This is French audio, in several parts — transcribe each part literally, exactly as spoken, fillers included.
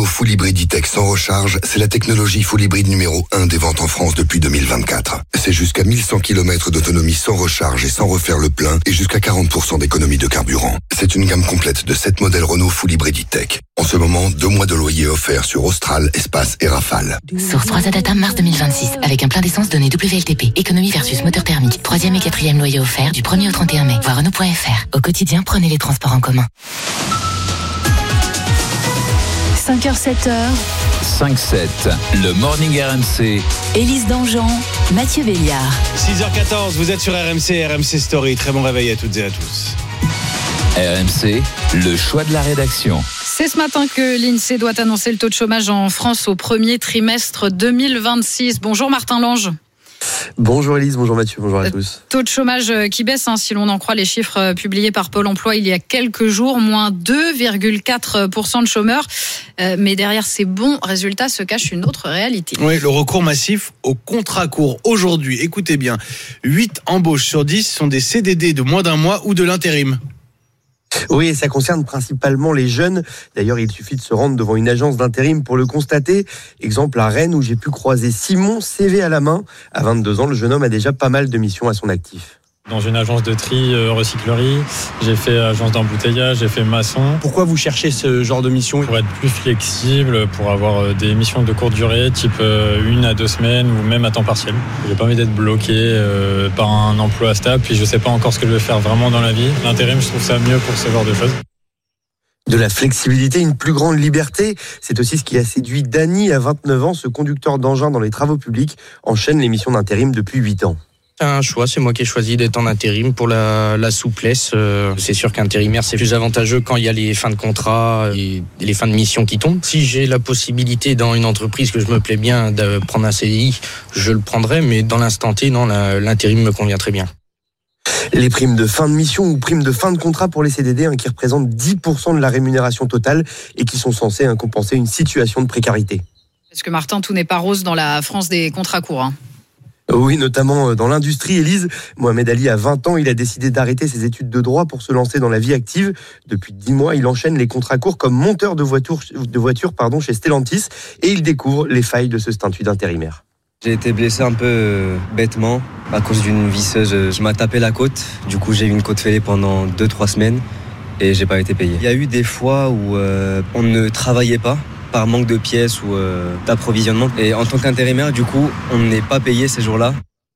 full hybride E-Tech sans recharge, c'est la technologie full hybride numéro un des ventes en France depuis deux mille vingt-quatre. C'est jusqu'à mille cent kilomètres d'autonomie sans recharge et sans refaire le plein et jusqu'à quarante pour cent d'économie de carburant. C'est une gamme complète de sept modèles Renault full hybride E-Tech. En ce moment, deux mois de loyer offerts sur Austral, Espace et Rafale. Source trois A Data mars deux mille vingt-six, avec un plein d'essence donné W L T P. Économie versus moteur thermique. Troisième et quatrième loyer offert du premier au trente et un mai. Voir Renault point F R. Au quotidien, prenez les transports en commun. cinq heures sept heures. cinq sept, le Morning R M C. Élise Dangean, Mathieu Béliard. six heures quatorze, vous êtes sur R M C, R M C Story. Très bon réveil à toutes et à tous. R M C, le choix de la rédaction. C'est ce matin que l'INSEE doit annoncer le taux de chômage en France au premier trimestre deux mille vingt-six. Bonjour Martin Lange. Bonjour Élise, bonjour Mathieu, bonjour à tous. Taux de chômage qui baisse, hein, si l'on en croit les chiffres publiés par Pôle emploi il y a quelques jours, moins deux virgule quatre pour cent de chômeurs. Euh, mais derrière ces bons résultats se cache une autre réalité. Oui, le recours massif au contrat court. Aujourd'hui, écoutez bien, huit embauches sur dix sont des C D D de moins d'un mois ou de l'intérim. Oui, et ça concerne principalement les jeunes. D'ailleurs, il suffit de se rendre devant une agence d'intérim pour le constater. Exemple à Rennes, où j'ai pu croiser Simon, C V à la main. À vingt-deux ans, le jeune homme a déjà pas mal de missions à son actif. Dans une agence de tri, euh, recyclerie, j'ai fait agence d'embouteillage, j'ai fait maçon. Pourquoi vous cherchez ce genre de mission ? Pour être plus flexible, pour avoir euh, des missions de courte durée, type euh, une à deux semaines ou même à temps partiel. J'ai pas envie d'être bloqué euh, par un emploi stable, puis je sais pas encore ce que je vais faire vraiment dans la vie. L'intérim, je trouve ça mieux pour ce genre de choses. De la flexibilité, une plus grande liberté, c'est aussi ce qui a séduit Dany à vingt-neuf ans. Ce conducteur d'engin dans les travaux publics enchaîne les missions d'intérim depuis huit ans. C'est un choix, c'est moi qui ai choisi d'être en intérim pour la, la souplesse. Euh, c'est sûr qu'intérimaire, c'est plus avantageux quand il y a les fins de contrat et les fins de mission qui tombent. Si j'ai la possibilité dans une entreprise que je me plais bien de prendre un C D I, je le prendrai, mais dans l'instant T, non, la, l'intérim me convient très bien. Les primes de fin de mission ou primes de fin de contrat pour les C D D, hein, qui représentent dix pour cent de la rémunération totale et qui sont censées hein, compenser une situation de précarité. Parce que Martin, tout n'est pas rose dans la France des contrats courts. Hein. Oui, notamment dans l'industrie. Élise, Mohamed Ali a vingt ans, il a décidé d'arrêter ses études de droit pour se lancer dans la vie active. Depuis dix mois, il enchaîne les contrats courts comme monteur de voiture, de voiture pardon, chez Stellantis et il découvre les failles de ce statut d'intérimaire. J'ai été blessé un peu euh, bêtement à cause d'une visseuse qui m'a tapé la côte. Du coup, j'ai eu une côte fêlée pendant deux trois semaines et j'ai pas été payé. Il y a eu des fois où euh, on ne travaillait pas par manque de pièces ou euh, d'approvisionnement. Et en tant qu'intérimaire, du coup, on n'est pas payé ces jours-là.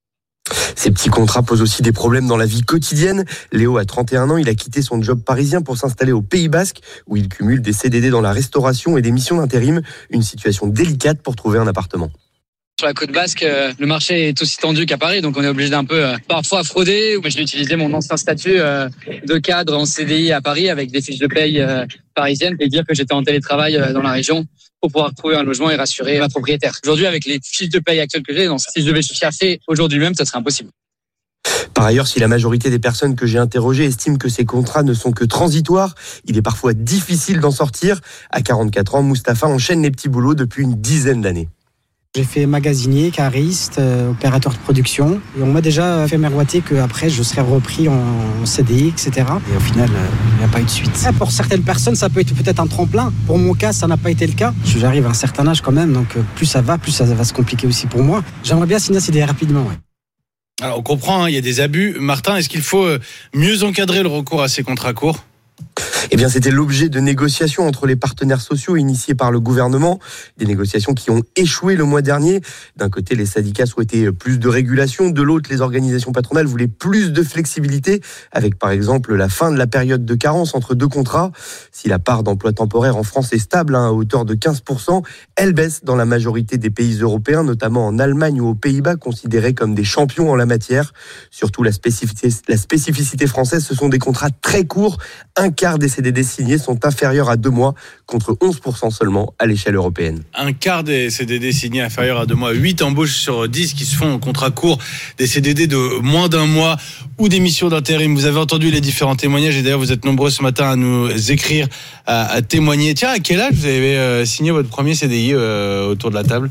Ces petits contrats posent aussi des problèmes dans la vie quotidienne. Léo a trente et un ans, il a quitté son job parisien pour s'installer au Pays Basque, où il cumule des C D D dans la restauration et des missions d'intérim. Une situation délicate pour trouver un appartement. Sur la côte basque, euh, le marché est aussi tendu qu'à Paris, donc on est obligé d'un peu euh, parfois frauder. Moi, j'ai utilisé mon ancien statut euh, de cadre en C D I à Paris avec des fiches de paye euh, parisiennes et dire que j'étais en télétravail euh, dans la région pour pouvoir trouver un logement et rassurer ma propriétaire. Aujourd'hui, avec les fiches de paye actuelles que j'ai, donc, si je devais chercher aujourd'hui même, ça serait impossible. Par ailleurs, si la majorité des personnes que j'ai interrogées estiment que ces contrats ne sont que transitoires, il est parfois difficile d'en sortir. À quarante-quatre ans, Mustapha enchaîne les petits boulots depuis une dizaine d'années. J'ai fait magasinier, cariste, euh, opérateur de production. Et on m'a déjà fait miroiter qu'après, je serais repris en C D I, et cetera. Et au final, il euh, n'y a pas eu de suite. Pour certaines personnes, ça peut être peut-être un tremplin. Pour mon cas, ça n'a pas été le cas. J'arrive à un certain âge quand même, donc plus ça va, plus ça va se compliquer aussi pour moi. J'aimerais bien signer un C D I rapidement, ouais. Alors on comprend, hein, il y a des abus. Martin, est-ce qu'il faut mieux encadrer le recours à ces contrats courts ? Eh bien, c'était l'objet de négociations entre les partenaires sociaux initiées par le gouvernement. Des négociations qui ont échoué le mois dernier. D'un côté, les syndicats souhaitaient plus de régulation. De l'autre, les organisations patronales voulaient plus de flexibilité, avec par exemple la fin de la période de carence entre deux contrats. Si la part d'emploi temporaire en France est stable hein, à hauteur de quinze pour cent, elle baisse dans la majorité des pays européens, notamment en Allemagne ou aux Pays-Bas, considérés comme des champions en la matière. Surtout, la spécificité, la spécificité française, ce sont des contrats très courts. Un quart des C D D signés sont inférieurs à deux mois, contre onze pour cent seulement à l'échelle européenne. Un quart des C D D signés inférieurs à deux mois, huit embauches sur dix qui se font en contrat court, des C D D de moins d'un mois ou des missions d'intérim. Vous avez entendu les différents témoignages et d'ailleurs vous êtes nombreux ce matin à nous écrire, à, à témoigner. Tiens, à quel âge vous avez euh, signé votre premier C D I euh, autour de la table ?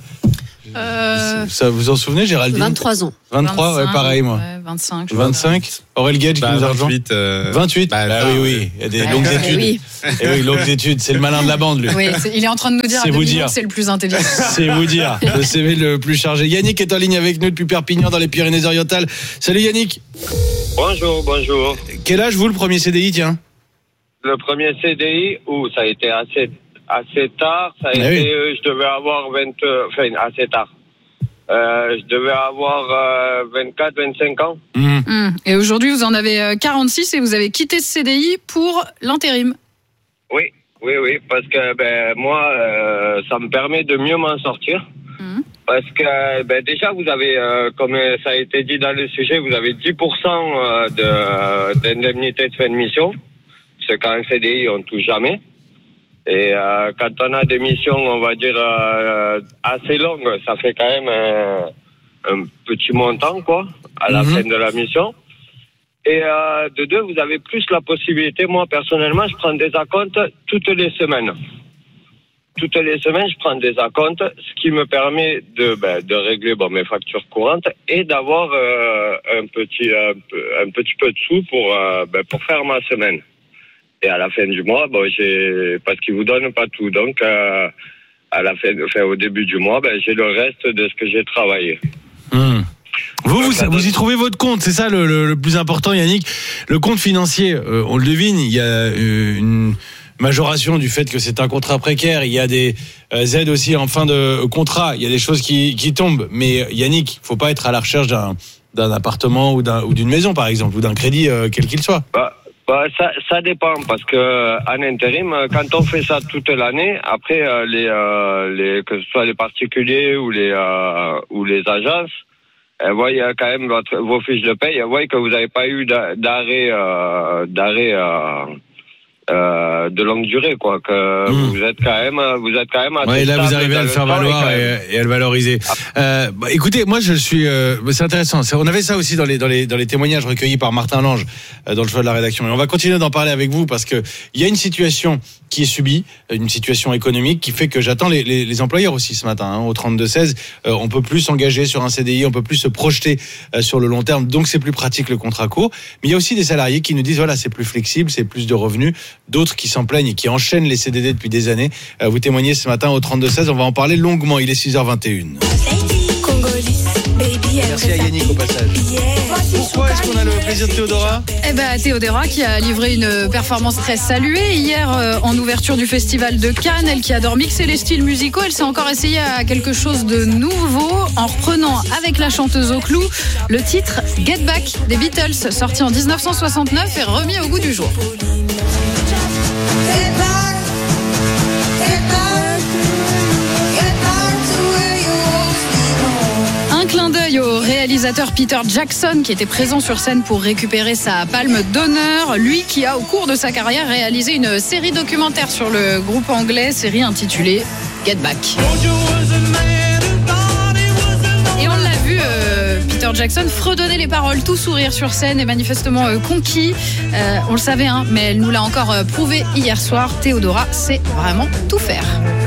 Euh, Ça vous en souvenez, Géraldine? vingt-trois ans. vingt-trois, ouais, pareil, moi. Ouais, vingt-cinq. Je vingt-cinq. Aurel Gage bah, qui nous a rejoint. vingt-huit. Euh... vingt-huit. Bah, bah oui, oui. Il y a des longues ouais, études. oui. Et oui, longues études. C'est le malin de la bande, lui. Oui, il est en train de nous dire c'est à vous demi-mot dire. que c'est le plus intelligent. C'est vous dire. Le C V le plus chargé. Yannick est en ligne avec nous depuis Perpignan dans les Pyrénées-Orientales. Salut Yannick. Bonjour, bonjour. Quel âge vous, le premier C D I, tiens? Le premier C D I, où ça a été assez, assez tard. Ça a ah été, oui. euh, je devais avoir vingt, euh, enfin, assez tard. Euh, je devais avoir euh, vingt-quatre, vingt-cinq ans. Mmh. Mmh. Et aujourd'hui, vous en avez quarante-six et vous avez quitté ce C D I pour l'intérim. Oui, oui, oui, parce que ben, moi, euh, ça me permet de mieux m'en sortir. Mmh. Parce que ben, déjà, vous avez, euh, comme ça a été dit dans le sujet, vous avez dix pour cent de, d'indemnité de fin de mission. Ce qu'en C D I, on ne touche jamais. Et euh, quand on a des missions, on va dire, euh, assez longues, ça fait quand même un, un petit montant, quoi, à la mmh. fin de la mission. Et euh, de deux, vous avez plus la possibilité, moi, personnellement, je prends des acomptes toutes les semaines. Toutes les semaines, je prends des acomptes, ce qui me permet de, ben, de régler bon, mes factures courantes et d'avoir euh, un, petit, un, un petit peu de sous pour, euh, ben, pour faire ma semaine. Et à la fin du mois, bon, j'ai parce qu'ils vous donnent pas tout, donc euh, à la fin, enfin au début du mois, ben j'ai le reste de ce que j'ai travaillé. Mmh. Vous, donc, vous, ça vous donne... y trouvez votre compte, c'est ça le, le, le plus important, Yannick. Le compte financier, euh, on le devine, il y a euh, une majoration du fait que c'est un contrat précaire, il y a des euh, aides aussi en fin de contrat, il y a des choses qui, qui tombent. Mais Yannick, faut pas être à la recherche d'un, d'un appartement ou, d'un, ou d'une maison, par exemple, ou d'un crédit, euh, quel qu'il soit. Bah. Bah, ça, ça dépend parce que en intérim, quand on fait ça toute l'année, après euh, les, euh, les que ce soit les particuliers ou les euh, ou les agences, elles voient quand même votre, vos fiches de paye, elles voient que vous n'avez pas eu d'arrêt euh, d'arrêt euh, euh, de longue durée, quoi. Que mmh. vous êtes quand même vous êtes quand même. Ouais, là vous arrivez à le faire valoir et, et à le valoriser. Ah. Euh, bah, écoutez, moi je suis, euh, c'est intéressant. C'est, on avait ça aussi dans les dans les dans les témoignages recueillis par Martin Lange euh, dans le choix de la rédaction. Et on va continuer d'en parler avec vous parce que il y a une situation qui est subie, une situation économique qui fait que j'attends les, les, les employeurs aussi ce matin. Hein, au trente-deux seize, euh, on peut plus s'engager sur un C D I, on peut plus se projeter euh, sur le long terme. Donc c'est plus pratique le contrat court. Mais il y a aussi des salariés qui nous disent voilà, c'est plus flexible, c'est plus de revenus. D'autres qui s'en plaignent et qui enchaînent les C D D depuis des années. Euh, vous témoignez ce matin au trente-deux seize. On va en parler longuement. Il est six heures vingt et une. Merci à Yannick au passage. Pourquoi est-ce qu'on a le plaisir de Théodora ? Eh ben Théodora qui a livré une performance très saluée hier euh, en ouverture du festival de Cannes. Elle qui adore mixer les styles musicaux. Elle s'est encore essayée à quelque chose de nouveau en reprenant avec la chanteuse au clou le titre Get Back des Beatles, sorti en dix-neuf cent soixante-neuf et remis au goût du jour. Un clin d'œil au réalisateur Peter Jackson qui était présent sur scène pour récupérer sa palme d'honneur. Lui qui a au cours de sa carrière réalisé une série documentaire sur le groupe anglais, série intitulée Get Back. Et on l'a vu, euh, Peter Jackson fredonner les paroles, tout sourire sur scène et manifestement euh, conquis. Euh, on le savait, hein, mais elle nous l'a encore euh, prouvé hier soir. Théodora sait vraiment tout faire.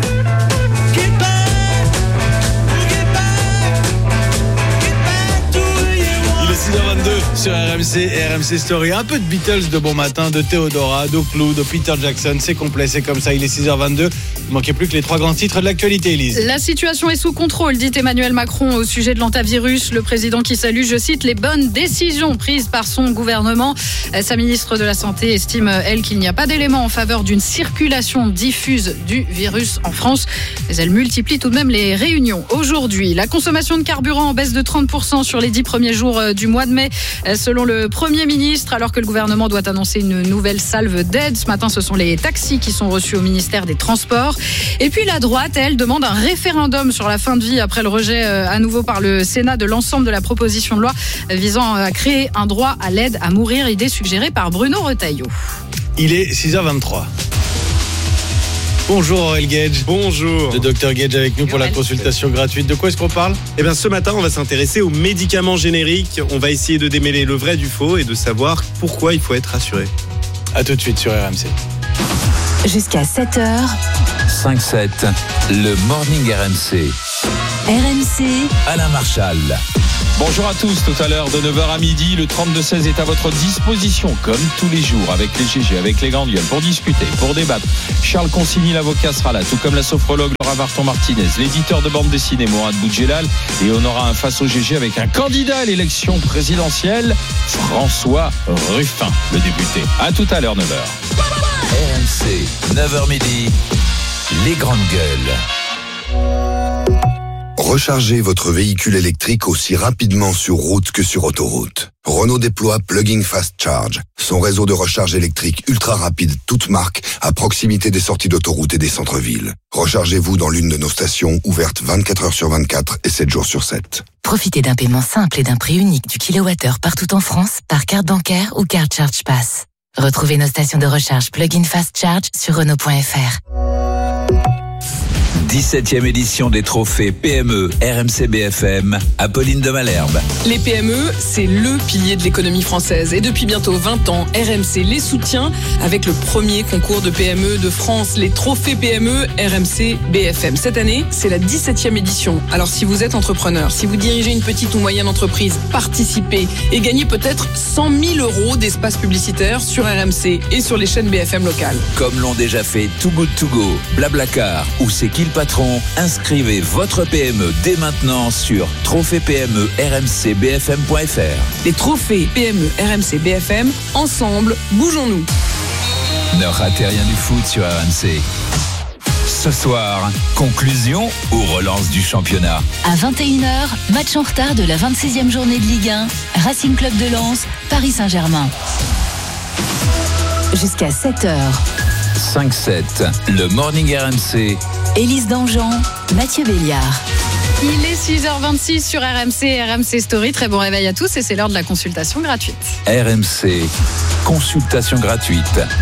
six heures vingt-deux sur R M C et R M C Story. Un peu de Beatles de bon matin, de Théodora, d'Oclou, de Peter Jackson. C'est complet, c'est comme ça. Il est six heures vingt-deux. Il ne manquait plus que les trois grands titres de l'actualité, Élise. La situation est sous contrôle, dit Emmanuel Macron au sujet de l'antavirus. Le président qui salue, je cite, les bonnes décisions prises par son gouvernement. Sa ministre de la Santé estime, elle, qu'il n'y a pas d'éléments en faveur d'une circulation diffuse du virus en France. Mais elle multiplie tout de même les réunions. Aujourd'hui, la consommation de carburant en baisse de trente pour cent sur les dix premiers jours du mois de mai, selon le Premier ministre, alors que le gouvernement doit annoncer une nouvelle salve d'aide. Ce matin, ce sont les taxis qui sont reçus au ministère des Transports. Et puis la droite, elle, demande un référendum sur la fin de vie après le rejet à nouveau par le Sénat de l'ensemble de la proposition de loi visant à créer un droit à l'aide à mourir, idée suggérée par Bruno Retailleau. Il est six heures vingt-trois. Bonjour Aurel Gage. Bonjour. Le docteur Gage avec nous pour la consultation gratuite. De quoi est-ce qu'on parle ? Eh bien, ce matin, on va s'intéresser aux médicaments génériques. On va essayer de démêler le vrai du faux et de savoir pourquoi il faut être rassuré. A tout de suite sur R M C. Jusqu'à sept heures. cinq sept, le Morning R M C. R M C, Alain Marchal. Bonjour à tous, tout à l'heure de neuf heures à midi, le trente-deux seize est à votre disposition, comme tous les jours, avec les G G, avec les grandes gueules, pour discuter, pour débattre. Charles Consigny, l'avocat, sera là, tout comme la sophrologue Laura Varton-Martinez, l'éditeur de bande dessinée Mourad Boudjelal, et on aura un face au G G avec un candidat à l'élection présidentielle, François Ruffin, le député. À tout à l'heure, neuf heures. R M C, neuf heures midi, les grandes gueules. Rechargez votre véhicule électrique aussi rapidement sur route que sur autoroute. Renault déploie Plug-in Fast Charge, son réseau de recharge électrique ultra rapide, toute marque, à proximité des sorties d'autoroute et des centres-villes. Rechargez-vous dans l'une de nos stations ouvertes vingt-quatre heures sur vingt-quatre et sept jours sur sept. Profitez d'un paiement simple et d'un prix unique du kilowattheure partout en France par carte bancaire ou carte Charge Pass. Retrouvez nos stations de recharge Plug-in Fast Charge sur Renault point F R. dix-septième édition des trophées P M E R M C B F M, Apolline de Malherbe. Les P M E, c'est le pilier de l'économie française. Et depuis bientôt vingt ans, R M C les soutient avec le premier concours de P M E de France, les trophées P M E R M C B F M. Cette année, c'est la dix-septième édition. Alors si vous êtes entrepreneur, si vous dirigez une petite ou moyenne entreprise, participez et gagnez peut-être cent mille euros d'espace publicitaire sur R M C et sur les chaînes B F M locales. Comme l'ont déjà fait Too Good To Go, Blablacar ou C'est qui le patron, inscrivez votre P M E dès maintenant sur trophée P M E R M C B F M point F R. Les trophées P M E R M C B F M, ensemble, bougeons-nous. Ne ratez rien du foot sur R M C. Ce soir, conclusion ou relance du championnat? à vingt et une heures, match en retard de la vingt-sixième journée de Ligue un, Racing Club de Lens, Paris Saint-Germain. Jusqu'à sept heures. cinq sept, le Morning R M C. Élise Dangean, Mathieu Béliard. Il est six heures vingt-six sur R M C, R M C Story. Très bon réveil à tous et c'est l'heure de la consultation gratuite. R M C, consultation gratuite.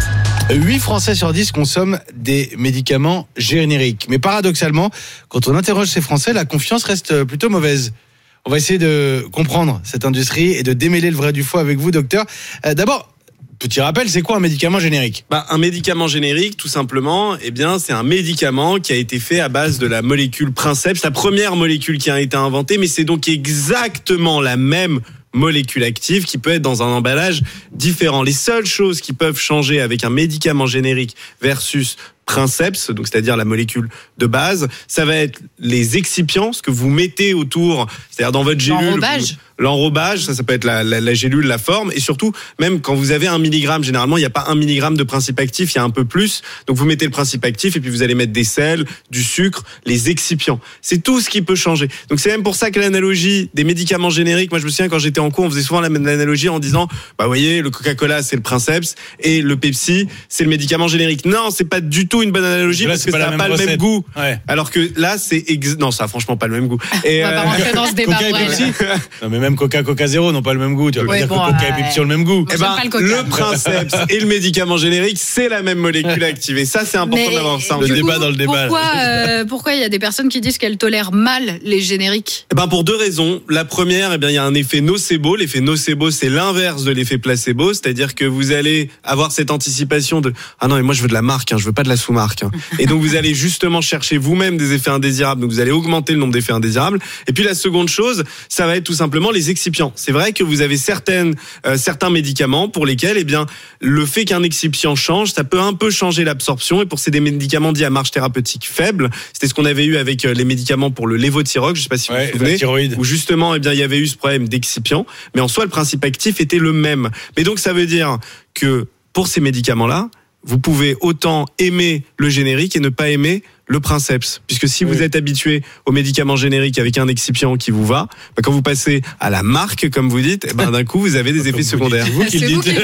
huit Français sur dix consomment des médicaments génériques. Mais paradoxalement, quand on interroge ces Français, la confiance reste plutôt mauvaise. On va essayer de comprendre cette industrie et de démêler le vrai du faux avec vous, docteur. Euh, d'abord, petit rappel, c'est quoi un médicament générique? Bah, un médicament générique, tout simplement, eh bien, c'est un médicament qui a été fait à base de la molécule Princeps, la première molécule qui a été inventée, mais c'est donc exactement la même molécule active qui peut être dans un emballage différent. Les seules choses qui peuvent changer avec un médicament générique versus Princeps, donc c'est-à-dire la molécule de base, ça va être les excipients, ce que vous mettez autour, c'est-à-dire dans votre gélule. L'enrobage. L'enrobage, ça, ça peut être la, la, la gélule, la forme, et surtout, même quand vous avez un milligramme, généralement, il n'y a pas un milligramme de principe actif, il y a un peu plus. Donc vous mettez le principe actif, et puis vous allez mettre des sels, du sucre, les excipients. C'est tout ce qui peut changer. Donc c'est même pour ça que l'analogie des médicaments génériques, moi je me souviens quand j'étais en cours, on faisait souvent l'analogie en disant, bah vous voyez, le Coca-Cola c'est le Princeps, et le Pepsi c'est le médicament générique. Non, c'est pas du tout une bonne analogie, là, parce que ça n'a pas le même goût. Ouais. Alors que là, c'est ex... non, ça a franchement pas le même goût. Et on va pas rentrer dans ce débat. Coca et Pepsi. Non, mais même Coca, Coca Zéro n'ont pas le même goût. Tu vas pas dire que Coca et Pepsi ont le même goût. Eh ben, le, le Princeps et le médicament générique, c'est la même molécule active. Et ça, c'est important mais d'avoir ça. Le débat dans le débat. Pourquoi, euh, pourquoi il y a des personnes qui disent qu'elles tolèrent mal les génériques? Eh ben, pour deux raisons. La première, eh bien, il y a un effet nocebo. L'effet nocebo, c'est l'inverse de l'effet placebo. C'est-à-dire que vous allez avoir cette anticipation de, ah non, mais moi, je veux de la marque, hein, je veux pas de la sous-marque. Hein. Et donc, vous allez justement chercher vous-même des effets indésirables. Donc, vous allez augmenter le nombre d'effets indésirables. Et puis, la seconde chose, ça va être tout simplement les excipients. C'est vrai que vous avez certaines, euh, certains médicaments pour lesquels, eh bien, le fait qu'un excipient change, ça peut un peu changer l'absorption. Et pour ces des médicaments dits à marge thérapeutique faible, c'était ce qu'on avait eu avec les médicaments pour le lévothyrox, je sais pas si ouais, vous vous souvenez, où justement, eh bien, il y avait eu ce problème d'excipient. Mais en soi, le principe actif était le même. Mais donc, ça veut dire que pour ces médicaments-là, vous pouvez autant aimer le générique et ne pas aimer le Princeps. Puisque si oui. vous êtes habitué aux médicaments génériques avec un excipient qui vous va, bah quand vous passez à la marque, comme vous dites, eh ben d'un coup, vous avez des effets secondaires. C'est vous qui le dites.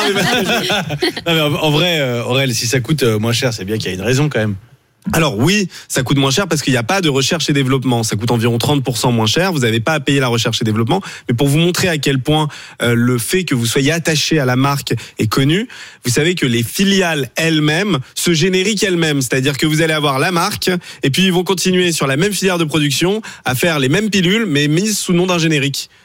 Non, mais en vrai, Aurel, si ça coûte moins cher, c'est bien qu'il y a une raison quand même. Alors oui, ça coûte moins cher parce qu'il n'y a pas de recherche et développement. Ça coûte environ trente pour cent moins cher. Vous n'avez pas à payer la recherche et développement. Mais pour vous montrer à quel point euh, le fait que vous soyez attaché à la marque est connu, vous savez que les filiales elles-mêmes se génériquent elles-mêmes. C'est-à-dire que vous allez avoir la marque et puis ils vont continuer sur la même filière de production à faire les mêmes pilules mais mises sous nom d'un générique.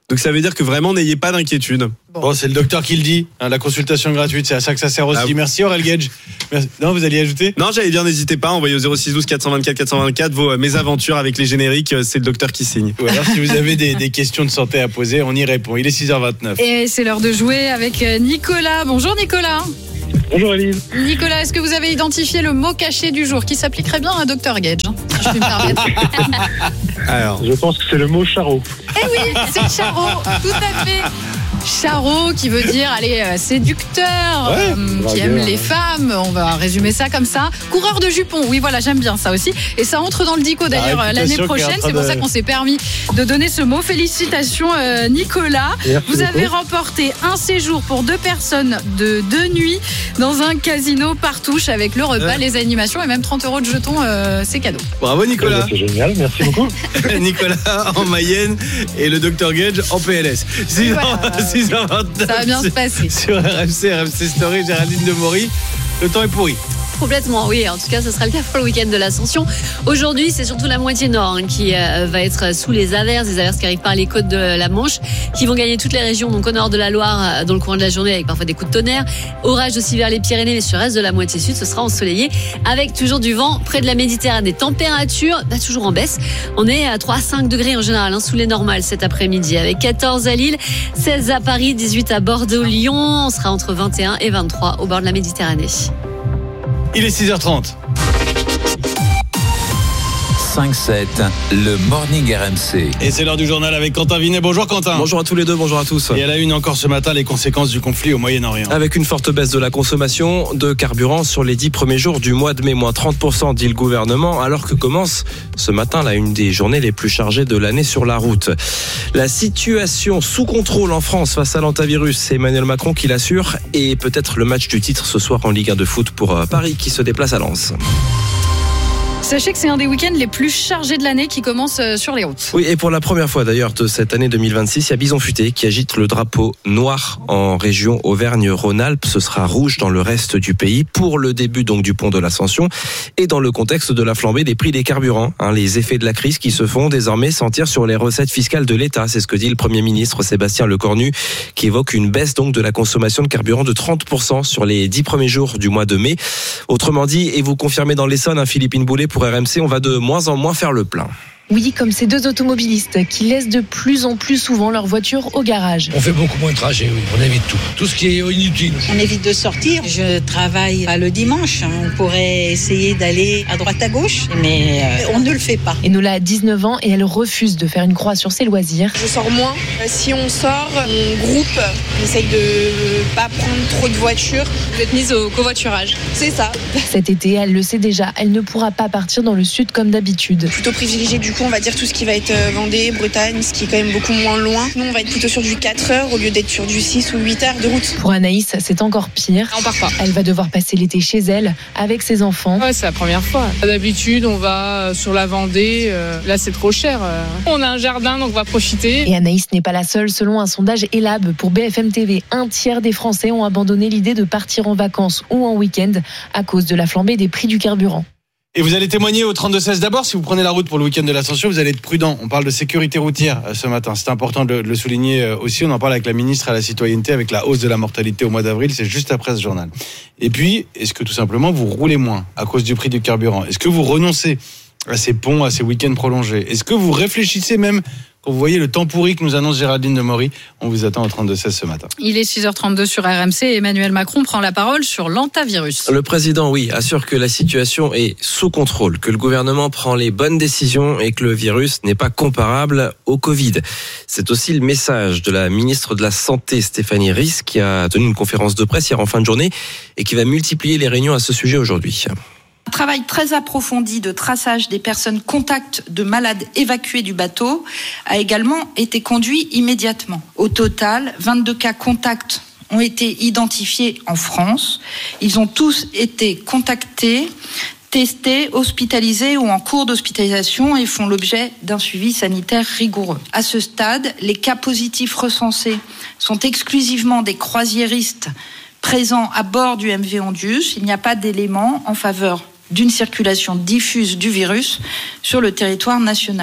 Donc ça veut dire que vraiment n'ayez pas d'inquiétude. Bon, bon c'est le docteur qui le dit, hein, la consultation gratuite, c'est à ça que ça sert aussi. Ah, merci Aurel Gage. Merci. Non, vous alliez ajouter ? Non, j'allais dire, n'hésitez pas, envoyez au zéro six douze quatre cent vingt-quatre quatre cent vingt-quatre vos mésaventures avec les génériques, c'est le docteur qui signe. Ou alors si vous avez des, des questions de santé à poser, on y répond. Il est six heures vingt-neuf. Et c'est l'heure de jouer avec Nicolas. Bonjour Nicolas. Bonjour Elise. Nicolas, est-ce que vous avez identifié le mot caché du jour qui s'appliquerait bien à docteur Gage, hein, si je puis me permettre? Alors, je pense que c'est le mot charreau. Eh oui, c'est charreau, tout à fait. Charreau qui veut dire, allez, euh, séducteur, ouais, euh, qui aime les femmes, on va résumer ça comme ça. Coureur de jupons, oui voilà, j'aime bien ça aussi. Et ça entre dans le dico d'ailleurs ah, l'année prochaine, c'est pour de... ça qu'on s'est permis de donner ce mot. Félicitations euh, Nicolas. Merci vous beaucoup. avez remporté un séjour pour deux personnes de deux nuits dans un casino Partouche avec le repas, ouais. les animations et même trente euros de jetons, euh, c'est cadeau. Bravo Nicolas. C'est génial, merci beaucoup. Nicolas en Mayenne et le docteur Gage en P L S. Sinon, voilà. six heures vingt-neuf, ça va bien se passer. Sur R M C, R M C Story, Géraldine Demory. Le temps est pourri. Complètement, oui. En tout cas, ce sera le cas pour le week-end de l'Ascension. Aujourd'hui, c'est surtout la moitié nord hein, qui euh, va être sous les averses, des averses qui arrivent par les côtes de la Manche, qui vont gagner toutes les régions, donc au nord de la Loire, euh, dans le courant de la journée, avec parfois des coups de tonnerre. Orage aussi vers les Pyrénées, mais sur le reste de la moitié sud, ce sera ensoleillé, avec toujours du vent près de la Méditerranée. Température, bah, toujours en baisse. On est à trois à cinq degrés en général, hein, sous les normales cet après-midi, avec quatorze à Lille, seize à Paris, dix-huit à Bordeaux, Lyon. On sera entre vingt et un et vingt-trois au bord de la Méditerranée. Il est six heures trente. cinq sept, le Morning R M C. Et c'est l'heure du journal avec Quentin Vinet. Bonjour Quentin. Bonjour à tous les deux, bonjour à tous. Et à la une encore ce matin, les conséquences du conflit au Moyen-Orient. Avec une forte baisse de la consommation de carburant sur les dix premiers jours du mois de mai, moins trente pour cent dit le gouvernement, alors que commence ce matin là une des journées les plus chargées de l'année sur la route. La situation sous contrôle en France face à l'hantavirus, c'est Emmanuel Macron qui l'assure, et peut-être le match du titre ce soir en Ligue un de foot pour Paris qui se déplace à Lens. Sachez que c'est un des week-ends les plus chargés de l'année qui commence sur les routes. Oui, et pour la première fois d'ailleurs de cette année deux mille vingt-six, il y a Bison Futé qui agite le drapeau noir en région Auvergne-Rhône-Alpes. Ce sera rouge dans le reste du pays pour le début donc du pont de l'Ascension et dans le contexte de la flambée des prix des carburants. Hein, les effets de la crise qui se font désormais sentir sur les recettes fiscales de l'État. C'est ce que dit le Premier ministre Sébastien Lecornu qui évoque une baisse donc de la consommation de carburant de trente pour cent sur les dix premiers jours du mois de mai. Autrement dit, et vous confirmez dans l'Essonne, hein, Philippine Boulet pour R M C, on va de moins en moins faire le plein. Oui, comme ces deux automobilistes qui laissent de plus en plus souvent leur voiture au garage. On fait beaucoup moins de trajets, oui. On évite tout. Tout ce qui est inutile. On évite de sortir. Je travaille pas le dimanche. On pourrait essayer d'aller à droite à gauche, mais on ne le fait pas. Enola a dix-neuf ans et elle refuse de faire une croix sur ses loisirs. Je sors moins. Si on sort, on groupe. On essaye de pas prendre trop de voitures. Vous êtes mise au covoiturage. C'est ça. Cet été, elle le sait déjà, elle ne pourra pas partir dans le sud comme d'habitude. Plutôt privilégié du coup, on va dire tout ce qui va être Vendée, Bretagne, ce qui est quand même beaucoup moins loin. Nous, on va être plutôt sur du quatre heures au lieu d'être sur du six ou huit heures de route. Pour Anaïs, c'est encore pire. On part pas. Elle va devoir passer l'été chez elle, avec ses enfants. Ouais, c'est la première fois. D'habitude, on va sur la Vendée. Là, c'est trop cher. On a un jardin, donc on va profiter. Et Anaïs n'est pas la seule. Selon un sondage Elab pour B F M T V, un tiers des Français ont abandonné l'idée de partir en vacances ou en week-end à cause de la flambée des prix du carburant. Et vous allez témoigner au trente-deux seize d'abord. Si vous prenez la route pour le week-end de l'Ascension, vous allez être prudent. On parle de sécurité routière ce matin. C'est important de le souligner aussi. On en parle avec la ministre à la citoyenneté, avec la hausse de la mortalité au mois d'avril. C'est juste après ce journal. Et puis, est-ce que tout simplement vous roulez moins à cause du prix du carburant ? Est-ce que vous renoncez à ces ponts, à ces week-ends prolongés ? Est-ce que vous réfléchissez même quand vous voyez le temps pourri que nous annonce Géraldine Demory? On vous attend au trente-deux seize ce matin. Il est six heures trente-deux sur R M C et Emmanuel Macron prend la parole sur l'hantavirus. Le président, oui, assure que la situation est sous contrôle, que le gouvernement prend les bonnes décisions et que le virus n'est pas comparable au Covid. C'est aussi le message de la ministre de la Santé, Stéphanie Risse, qui a tenu une conférence de presse hier en fin de journée et qui va multiplier les réunions à ce sujet aujourd'hui. Un travail très approfondi de traçage des personnes contacts de malades évacués du bateau a également été conduit immédiatement. Au total, vingt-deux cas contacts ont été identifiés en France. Ils ont tous été contactés, testés, hospitalisés ou en cours d'hospitalisation et font l'objet d'un suivi sanitaire rigoureux. À ce stade, les cas positifs recensés sont exclusivement des croisiéristes présents à bord du M V Ondius. Il n'y a pas d'éléments en faveur d'une circulation diffuse du virus sur le territoire national.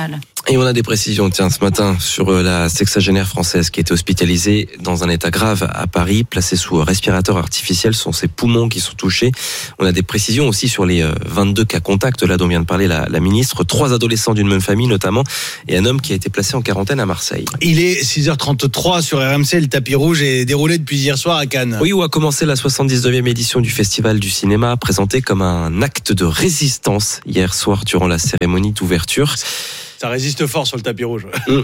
Et on a des précisions, tiens, ce matin, sur la sexagénaire française qui était hospitalisée dans un état grave à Paris, placée sous respirateur artificiel. Ce sont ses poumons qui sont touchés. On a des précisions aussi sur les vingt-deux cas contacts, là dont vient de parler la, la ministre. Trois adolescents d'une même famille notamment, et un homme qui a été placé en quarantaine à Marseille. Il est six heures trente-trois sur R M C, le tapis rouge est déroulé depuis hier soir à Cannes. Oui, où a commencé la soixante-dix-neuvième édition du Festival du cinéma, présenté comme un acte de résistance hier soir durant la cérémonie d'ouverture. Ça résiste fort sur le tapis rouge.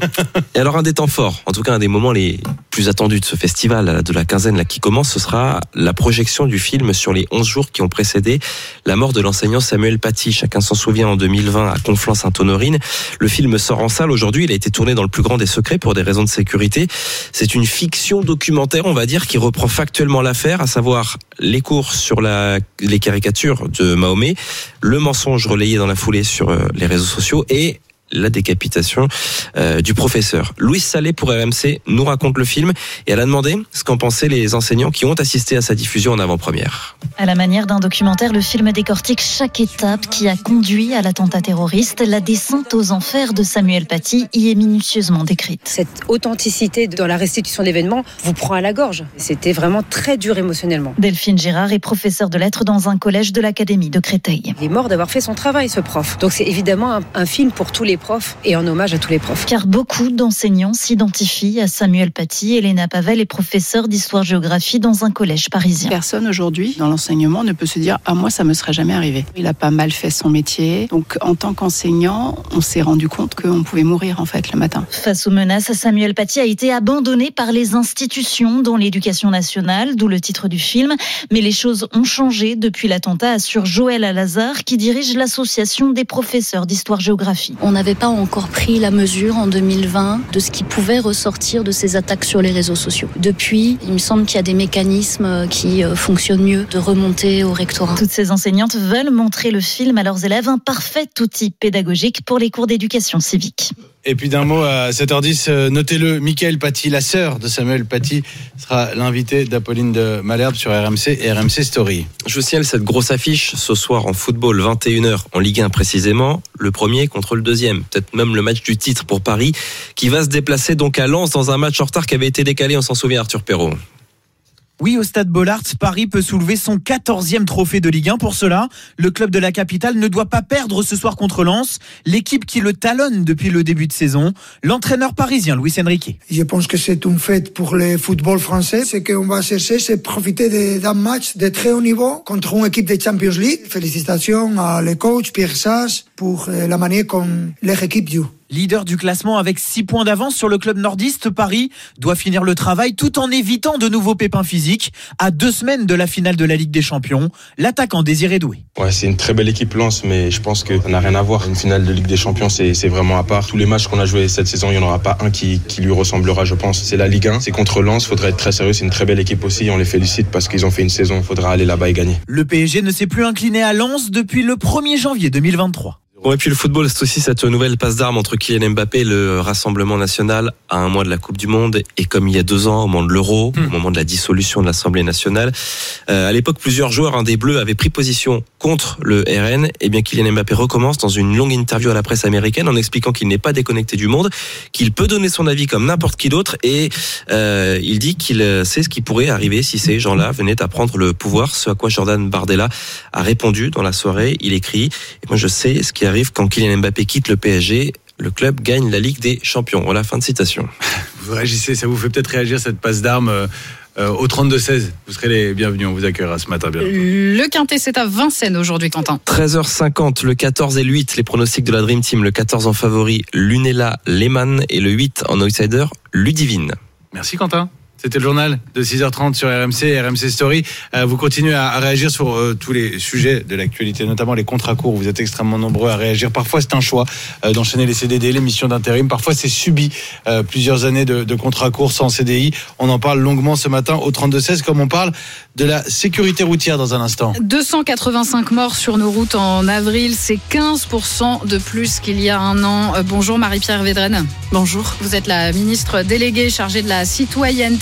Et alors un des temps forts, en tout cas un des moments les plus attendus de ce festival, de la quinzaine là, qui commence, ce sera la projection du film sur les onze jours qui ont précédé la mort de l'enseignant Samuel Paty. Chacun s'en souvient, en deux mille vingt à Conflans-Sainte-Honorine. Le film sort en salle aujourd'hui, il a été tourné dans le plus grand des secrets pour des raisons de sécurité. C'est une fiction documentaire, on va dire, qui reprend factuellement l'affaire, à savoir les cours sur la, les caricatures de Mahomet, le mensonge relayé dans la foulée sur les réseaux sociaux et la décapitation euh, du professeur. Louise Salé pour R M C nous raconte le film et elle a demandé ce qu'en pensaient les enseignants qui ont assisté à sa diffusion en avant-première. À la manière d'un documentaire, le film décortique chaque étape qui a conduit à l'attentat terroriste. La descente aux enfers de Samuel Paty y est minutieusement décrite. Cette authenticité dans la restitution d'événements vous prend à la gorge. C'était vraiment très dur émotionnellement. Delphine Girard est professeure de lettres dans un collège de l'Académie de Créteil. Il est mort d'avoir fait son travail, ce prof. Donc c'est évidemment un, un film pour tous les profs et en hommage à tous les profs. Car beaucoup d'enseignants s'identifient à Samuel Paty. Elena Pavel est professeure d'histoire-géographie dans un collège parisien. Personne aujourd'hui dans l'enseignement ne peut se dire « Ah, moi, ça me serait jamais arrivé ». Il a pas mal fait son métier. Donc, en tant qu'enseignant, on s'est rendu compte qu'on pouvait mourir, en fait, le matin. Face aux menaces, Samuel Paty a été abandonné par les institutions, dont l'éducation nationale, d'où le titre du film. Mais les choses ont changé depuis l'attentat, assure Joël Alazar, qui dirige l'association des professeurs d'histoire-géographie. On n'avait pas encore pris la mesure en deux mille vingt de ce qui pouvait ressortir de ces attaques sur les réseaux sociaux. Depuis, il me semble qu'il y a des mécanismes qui fonctionnent mieux, de remonter au rectorat. Toutes ces enseignantes veulent montrer le film à leurs élèves, un parfait outil pédagogique pour les cours d'éducation civique. Et puis d'un mot à sept heures dix, notez-le, Michael Paty, la sœur de Samuel Paty, sera l'invitée d'Apolline de Malherbe sur R M C et R M C Story. Je signale cette grosse affiche ce soir en football, vingt et une heures en Ligue un précisément, le premier contre le deuxième, peut-être même le match du titre pour Paris, qui va se déplacer donc à Lens dans un match en retard qui avait été décalé, on s'en souvient, Arthur Perrault. Oui, au Stade Bollaert, Paris peut soulever son quatorzième trophée de Ligue un. Pour cela, le club de la capitale ne doit pas perdre ce soir contre Lens, l'équipe qui le talonne depuis le début de saison. L'entraîneur parisien, Luis Enrique. Je pense que c'est une fête pour le football français. Ce qu'on va chercher, c'est profiter d'un match de très haut niveau contre une équipe de Champions League. Félicitations à le coach Pierre Sage pour la manière dont leur équipe joue. Leader du classement avec six points d'avance sur le club nordiste, Paris doit finir le travail tout en évitant de nouveaux pépins physiques. À deux semaines de la finale de la Ligue des Champions, l'attaquant Désiré Doué. Ouais, c'est une très belle équipe Lens, mais je pense que ça n'a rien à voir. Une finale de Ligue des Champions, c'est, c'est vraiment à part. Tous les matchs qu'on a joués cette saison, il n'y en aura pas un qui, qui lui ressemblera, je pense. C'est la Ligue un, c'est contre Lens, il faudra être très sérieux. C'est une très belle équipe aussi, on les félicite parce qu'ils ont fait une saison. Il faudra aller là-bas et gagner. Le P S G ne s'est plus incliné à Lens depuis le premier janvier deux mille vingt-trois. Et puis le football, c'est aussi cette nouvelle passe d'armes entre Kylian Mbappé et le Rassemblement National à un mois de la Coupe du Monde et comme il y a deux ans au moment de l'Euro, mmh. au moment de la dissolution de l'Assemblée nationale. Euh, à l'époque, plusieurs joueurs hein, des Bleus avaient pris position contre le R N. Et bien Kylian Mbappé recommence dans une longue interview à la presse américaine en expliquant qu'il n'est pas déconnecté du monde, qu'il peut donner son avis comme n'importe qui d'autre et euh, il dit qu'il sait ce qui pourrait arriver si ces gens-là venaient à prendre le pouvoir. Ce à quoi Jordan Bardella a répondu dans la soirée. Il écrit « Moi je sais ce qui arrive quand Kylian Mbappé quitte le P S G, le club gagne la Ligue des Champions. » Voilà, fin de citation. Vous réagissez, ça vous fait peut-être réagir cette passe d'armes euh, au trente-deux seize. Vous serez les bienvenus, on vous accueillera ce matin. Bien. Le Quintet, c'est à Vincennes aujourd'hui, Quentin. treize heures cinquante, le quatorze et le huit, les pronostics de la Dream Team. Le quatorze en favori, Lunella Lehmann et le huit en outsider, Ludivine. Merci Quentin. C'était le journal de six heures trente sur R M C et R M C Story. Euh, vous continuez à, à réagir sur euh, tous les sujets de l'actualité, notamment les contrats courts. Vous êtes extrêmement nombreux à réagir. Parfois, c'est un choix euh, d'enchaîner les C D D, les missions d'intérim. Parfois, c'est subi euh, plusieurs années de, de contrats courts sans C D I. On en parle longuement ce matin au trente-deux seize, comme on parle de la sécurité routière dans un instant. deux cent quatre-vingt-cinq morts sur nos routes en avril. C'est quinze pour cent de plus qu'il y a un an. Euh, bonjour Marie-Pierre Védrenne. Bonjour. Vous êtes la ministre déléguée chargée de la citoyenneté.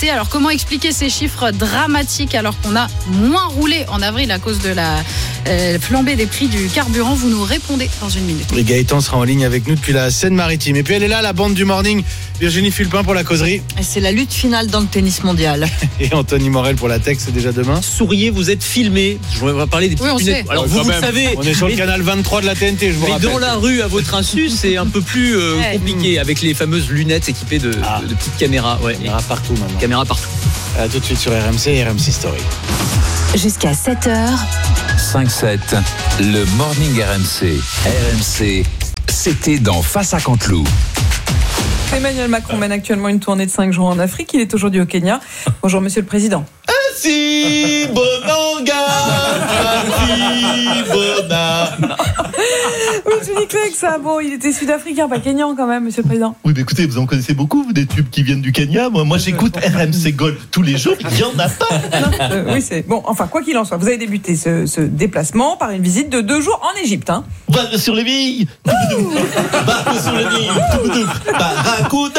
été. Alors comment expliquer ces chiffres dramatiques alors qu'on a moins roulé en avril à cause de la euh, flambée des prix du carburant? Vous nous répondez dans une minute. Et Gaëtan sera en ligne avec nous depuis la Seine-Maritime. Et puis elle est là, la bande du morning, Virginie Fulpin pour la causerie. Et c'est la lutte finale dans le tennis mondial. Et Anthony Morel pour la tech, c'est déjà demain. Souriez, vous êtes filmé. Je voudrais parler des petites oui, lunettes. Alors ouais, vous, vous même. le savez. On est sur mais, le canal vingt-trois de la T N T, je vous mais rappelle. dans la rue, à votre insu, c'est un peu plus euh, ouais. compliqué avec les fameuses lunettes équipées de, ah. de, de petites caméras. Ouais. Caméra partout maintenant. Caméra partout. À tout de suite sur R M C et R M C Story. Jusqu'à sept heures. cinq sept, le morning R M C. R M C, c'était dans Face à Canteloup. Emmanuel Macron mène actuellement une tournée de cinq jours en Afrique. Il est aujourd'hui au Kenya. Bonjour Monsieur le Président. Ainsi, Bonanga, ainsi, Bona. Oui, tu dis que ça. Bon, il était sud-africain, pas kenyan quand même, Monsieur le Président. Oui, mais écoutez, vous en connaissez beaucoup, vous, des tubes qui viennent du Kenya. Moi, moi j'écoute R M C Gold tous les jours. Il n'y en a pas. Non, euh, oui, c'est bon. Enfin, quoi qu'il en soit, vous avez débuté ce, ce déplacement par une visite de deux jours en Égypte. Hein. Va sur les billes. Va sur les billes. Barracuda.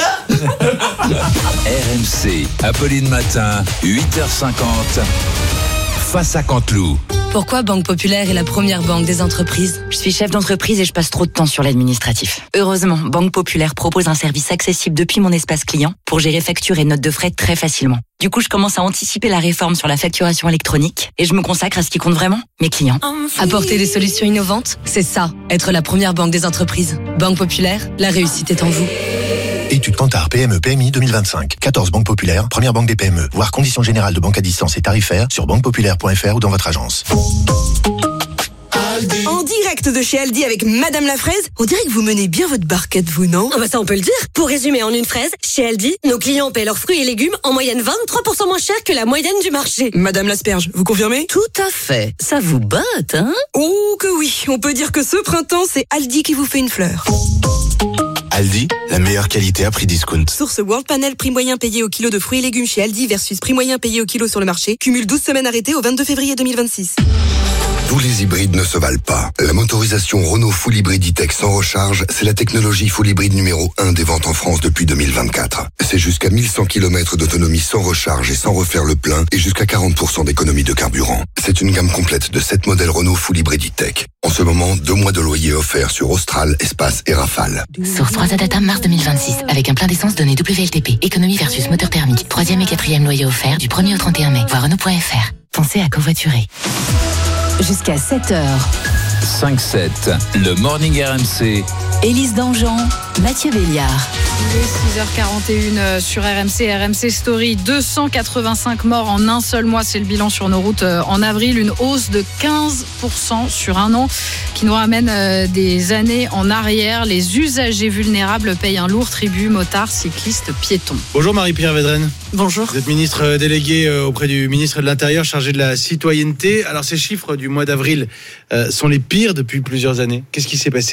R M C, Apolline Matin, huit heures cinquante, Face à Canteloup. Pourquoi Banque Populaire est la première banque des entreprises? Je suis chef d'entreprise et je passe trop de temps sur l'administratif. Heureusement, Banque Populaire propose un service accessible depuis mon espace client pour gérer factures et notes de frais très facilement. Du coup, je commence à anticiper la réforme sur la facturation électronique et je me consacre à ce qui compte vraiment, mes clients. Apporter des solutions innovantes, c'est ça, être la première banque des entreprises. Banque Populaire, la réussite est en vous. Étude Kantar P M E P M I deux mille vingt-cinq. quatorze banques populaires, première banque des P M E. Voir conditions générales de banque à distance et tarifaires sur banque populaire point f r ou dans votre agence. En direct de chez Aldi avec Madame la Fraise, on dirait que vous menez bien votre barquette, vous, non? Ah bah ça on peut le dire. Pour résumer en une phrase, chez Aldi, nos clients paient leurs fruits et légumes en moyenne vingt-trois pour cent moins cher que la moyenne du marché. Madame l'asperge, vous confirmez? Tout à fait. Ça vous botte, hein? Oh que oui, on peut dire que ce printemps, c'est Aldi qui vous fait une fleur. Aldi, la meilleure qualité à prix discount. Source World Panel, prix moyen payé au kilo de fruits et légumes chez Aldi versus prix moyen payé au kilo sur le marché. Cumule douze semaines arrêtées au vingt-deux février deux mille vingt-six. Tous les hybrides ne se valent pas. La motorisation Renault Full Hybrid E-Tech sans recharge, c'est la technologie Full Hybrid numéro un des ventes en France depuis deux mille vingt-quatre. C'est jusqu'à mille cent kilomètres d'autonomie sans recharge et sans refaire le plein et jusqu'à quarante pour cent d'économie de carburant. C'est une gamme complète de sept modèles Renault Full Hybrid E-Tech. En ce moment, deux mois de loyer offerts sur Austral, Espace et Rafale. Source trois A Data mars deux mille vingt-six, avec un plein d'essence donné W L T P, économie versus moteur thermique, troisième et quatrième loyer offert du premier au trente et un mai. Voir Renault point f r. Pensez à covoiturer. Jusqu'à sept heures. cinq sept, le morning R M C. Élise Dangean, Mathieu Béliard. Il est six heures quarante et une sur R M C, R M C Story. deux cent quatre-vingt-cinq morts en un seul mois, c'est le bilan sur nos routes en avril. Une hausse de quinze pour cent sur un an qui nous ramène des années en arrière. Les usagers vulnérables payent un lourd tribut, motards, cyclistes, piétons. Bonjour Marie-Pierre Védrenne. Bonjour. Vous êtes ministre déléguée auprès du ministre de l'Intérieur chargé de la citoyenneté. Alors ces chiffres du mois d'avril sont les pires depuis plusieurs années. Qu'est-ce qui s'est passé ?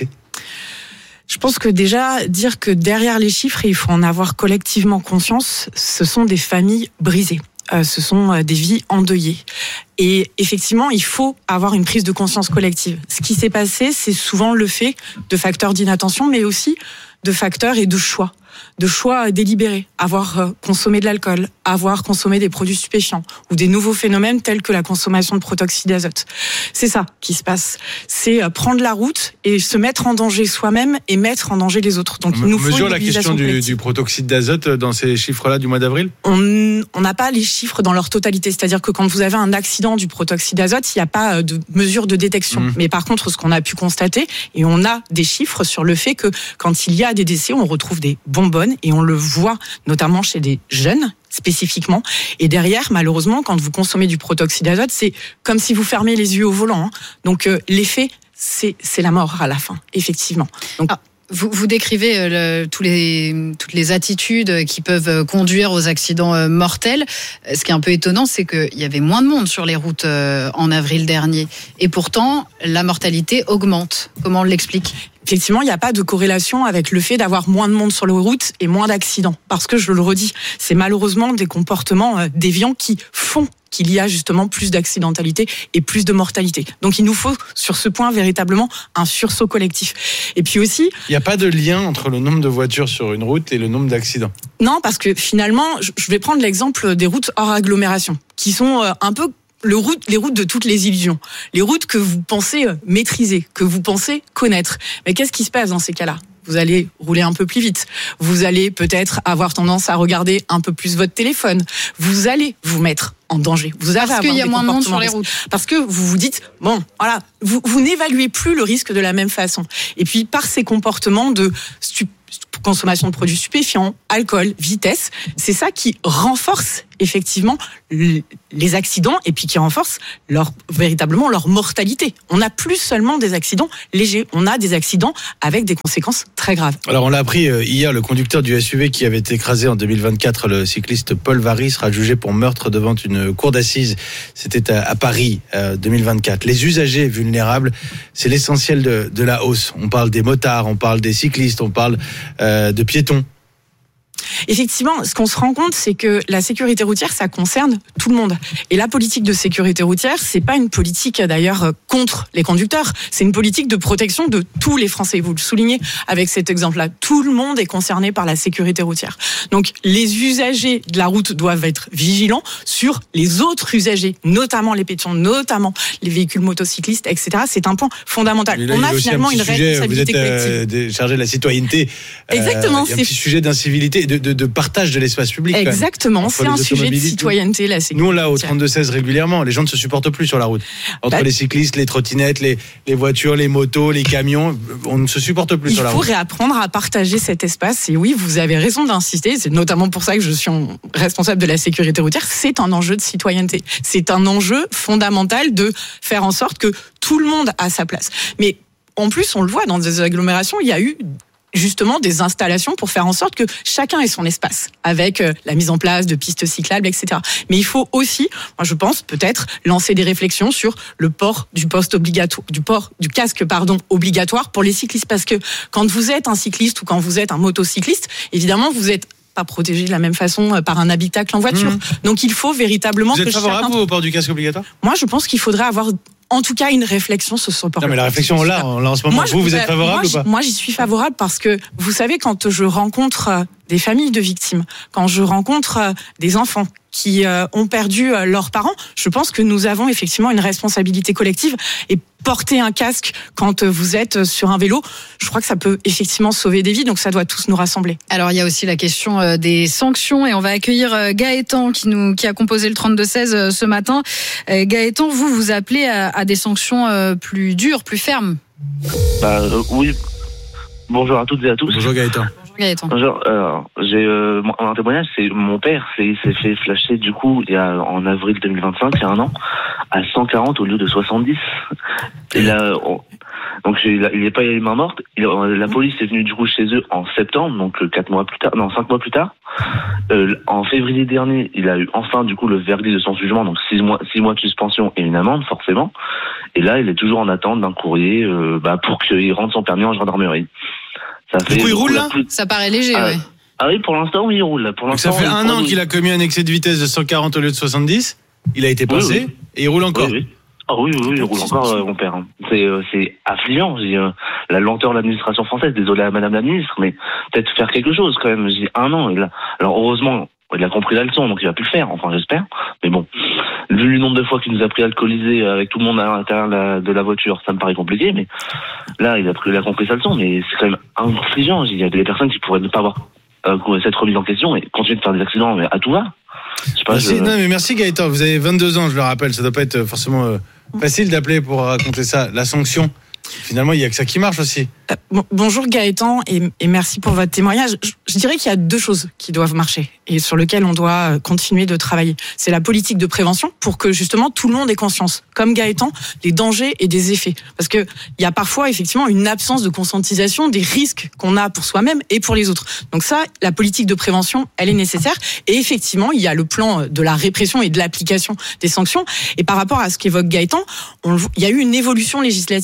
Je pense que déjà, dire que derrière les chiffres, et il faut en avoir collectivement conscience, ce sont des familles brisées. Euh, ce sont des vies endeuillées. Et effectivement, il faut avoir une prise de conscience collective. Ce qui s'est passé, c'est souvent le fait de facteurs d'inattention, mais aussi de facteurs et de choix. De choix délibérés, avoir consommé de l'alcool, avoir consommé des produits stupéfiants ou des nouveaux phénomènes tels que la consommation de protoxyde d'azote. C'est ça qui se passe. C'est prendre la route et se mettre en danger soi-même et mettre en danger les autres. Donc, il nous faut mesure une la question du, du protoxyde d'azote dans ces chiffres-là du mois d'avril ? On n'a pas les chiffres dans leur totalité. C'est-à-dire que quand vous avez un accident du protoxyde d'azote, il n'y a pas de mesure de détection. Mmh. Mais par contre, ce qu'on a pu constater, et on a des chiffres sur le fait que quand il y a des décès, on retrouve des bonbonnes et on le voit notamment chez des jeunes spécifiquement. Et derrière, malheureusement, quand vous consommez du protoxyde d'azote, c'est comme si vous fermez les yeux au volant. Hein. Donc euh, l'effet, c'est, c'est la mort à la fin, effectivement. Donc, ah. Vous, vous décrivez le, tous les, toutes les attitudes qui peuvent conduire aux accidents mortels. Ce qui est un peu étonnant, c'est qu'il y avait moins de monde sur les routes en avril dernier. Et pourtant, la mortalité augmente. Comment on l'explique ? effectivement, il n'y a pas de corrélation avec le fait d'avoir moins de monde sur les routes et moins d'accidents. Parce que, je le redis, c'est malheureusement des comportements euh, déviants qui font qu'il y a justement plus d'accidentalité et plus de mortalité. Donc il nous faut sur ce point véritablement un sursaut collectif. Et puis aussi... Il n'y a pas de lien entre le nombre de voitures sur une route et le nombre d'accidents. Non, parce que finalement, je vais prendre l'exemple des routes hors agglomération, qui sont un peu le route, les routes de toutes les illusions. Les routes que vous pensez maîtriser, que vous pensez connaître. Mais qu'est-ce qui se passe dans ces cas-là ? Vous allez rouler un peu plus vite. Vous allez peut-être avoir tendance à regarder un peu plus votre téléphone. Vous allez vous mettre en danger. Vous allez Parce qu'il y a moins de monde sur les routes. Parce que vous vous dites, bon, voilà, vous, vous n'évaluez plus le risque de la même façon. Et puis, par ces comportements de stup- consommation de produits stupéfiants, alcool, vitesse, c'est ça qui renforce effectivement les accidents et puis qui renforce leur, véritablement leur mortalité. On n'a plus seulement des accidents légers, on a des accidents avec des conséquences très graves. Alors on l'a appris hier, le conducteur du S U V qui avait écrasé en deux mille vingt-quatre le cycliste Paul Vary sera jugé pour meurtre devant une cour d'assises. C'était à, à Paris, euh, deux mille vingt-quatre. Les usagers vulnérables, c'est l'essentiel de, de la hausse. On parle des motards, on parle des cyclistes, on parle euh, de piétons. Effectivement, ce qu'on se rend compte, c'est que la sécurité routière, ça concerne tout le monde. Et la politique de sécurité routière, c'est pas une politique d'ailleurs contre les conducteurs, c'est une politique de protection de tous les Français. Vous le soulignez avec cet exemple-là. Tout le monde est concerné par la sécurité routière. Donc, les usagers de la route doivent être vigilants sur les autres usagers, notamment les piétons, notamment les véhicules motocyclistes, et cetera. C'est un point fondamental. Là, on a finalement une sujet, responsabilité vous êtes, collective. euh, chargé de la citoyenneté. Exactement. Euh, il y a un petit sujet d'incivilité, de, de, de partage de l'espace public. Exactement, c'est un sujet de citoyenneté, la sécurité. Nous, on l'a au trente-deux seize régulièrement. Les gens ne se supportent plus sur la route. Entre bah, les cyclistes, les trottinettes, les, les voitures, les motos, les camions, on ne se supporte plus sur la route. Il faut réapprendre à partager cet espace. Et oui, vous avez raison d'insister. C'est notamment pour ça que je suis responsable de la sécurité routière. C'est un enjeu de citoyenneté. C'est un enjeu fondamental de faire en sorte que tout le monde a sa place. Mais en plus, on le voit dans des agglomérations, il y a eu justement des installations pour faire en sorte que chacun ait son espace, avec euh, la mise en place de pistes cyclables, et cetera. Mais il faut aussi, moi je pense, peut-être lancer des réflexions sur le port du poste obligatoire, du port du casque, pardon, obligatoire pour les cyclistes, parce que quand vous êtes un cycliste ou quand vous êtes un motocycliste, évidemment vous êtes pas protégé de la même façon par un habitacle en voiture. Mmh. Donc il faut véritablement vous êtes que favorable chacun... au port du casque obligatoire ? Moi je pense qu'il faudrait avoir en tout cas une réflexion sur ce port. Non mais la réflexion on l'a, on l'a en ce moment. Moi, vous, vous êtes favorable moi, ou pas ? Moi j'y suis favorable parce que vous savez, quand je rencontre des familles de victimes, quand je rencontre des enfants qui ont perdu leurs parents, je pense que nous avons effectivement une responsabilité collective et porter un casque quand vous êtes sur un vélo, je crois que ça peut effectivement sauver des vies, donc ça doit tous nous rassembler. Alors il y a aussi la question des sanctions et on va accueillir Gaëtan qui, nous, qui a composé le trente-deux seize ce matin. Gaëtan, vous vous appelez à, à des sanctions plus dures, plus fermes ? Bah euh, oui. Bonjour à toutes et à tous. Bonjour Gaëtan. Gaëtan. Bonjour, alors, j'ai euh, un témoignage, c'est mon père, c'est, il s'est fait flasher du coup il y a, en avril deux mille vingt-cinq, il y a un an, à cent quarante au lieu de soixante-dix. Et là, on, donc il n'est pas les mains mortes. Il, la police est venue du coup chez eux en septembre, donc quatre mois plus tard, non cinq mois plus tard. Euh, en février dernier, il a eu enfin du coup le verdict de son jugement, donc six mois, six mois de suspension et une amende forcément. Et là, il est toujours en attente d'un courrier euh, bah, pour qu'il rentre son permis en gendarmerie. Ça fait, du coup, il roule là plus... Ça paraît léger, ah, ouais. Ah oui, pour l'instant, oui, il roule. Pour l'instant, ça fait un an qu'il a commis un excès de vitesse de cent quarante au lieu de soixante-dix. Il a été passé oui, oui. et il roule encore. Oui, oui. Ah oui, oui, oui, il roule encore, euh, mon père. C'est, euh, c'est affligeant. Je dis, euh, la lenteur de l'administration française. Désolé à Madame la Ministre, mais peut-être faire quelque chose quand même. Je dis un an. Et là, alors heureusement, il a compris la leçon, donc il va plus le faire. Enfin, j'espère. Mais bon, vu le nombre de fois qu'il nous a pris alcoolisé avec tout le monde à l'intérieur de la, de la voiture, ça me paraît compliqué. Mais là, il a, pris, il a compris sa leçon. Mais c'est quand même affligeant. Il y a des personnes qui pourraient ne pas avoir euh, cette remise en question et continuer de faire des accidents mais à tout va. Je sais pas, merci, je... non, mais merci Gaëtan. Vous avez vingt-deux ans, je le rappelle. Ça doit pas être forcément euh, facile d'appeler pour raconter ça. La sanction. Finalement, il y a que ça qui marche aussi. Euh, bon, bonjour Gaëtan et, et merci pour votre témoignage. Je, je dirais qu'il y a deux choses qui doivent marcher et sur lesquelles on doit continuer de travailler. C'est la politique de prévention pour que justement tout le monde ait conscience, comme Gaëtan, des dangers et des effets. Parce que il y a parfois effectivement une absence de conscientisation des risques qu'on a pour soi-même et pour les autres. Donc ça, la politique de prévention, elle est nécessaire. Et effectivement, il y a le plan de la répression et de l'application des sanctions. Et par rapport à ce qu'évoque Gaëtan, on, il y a eu une évolution législative, notamment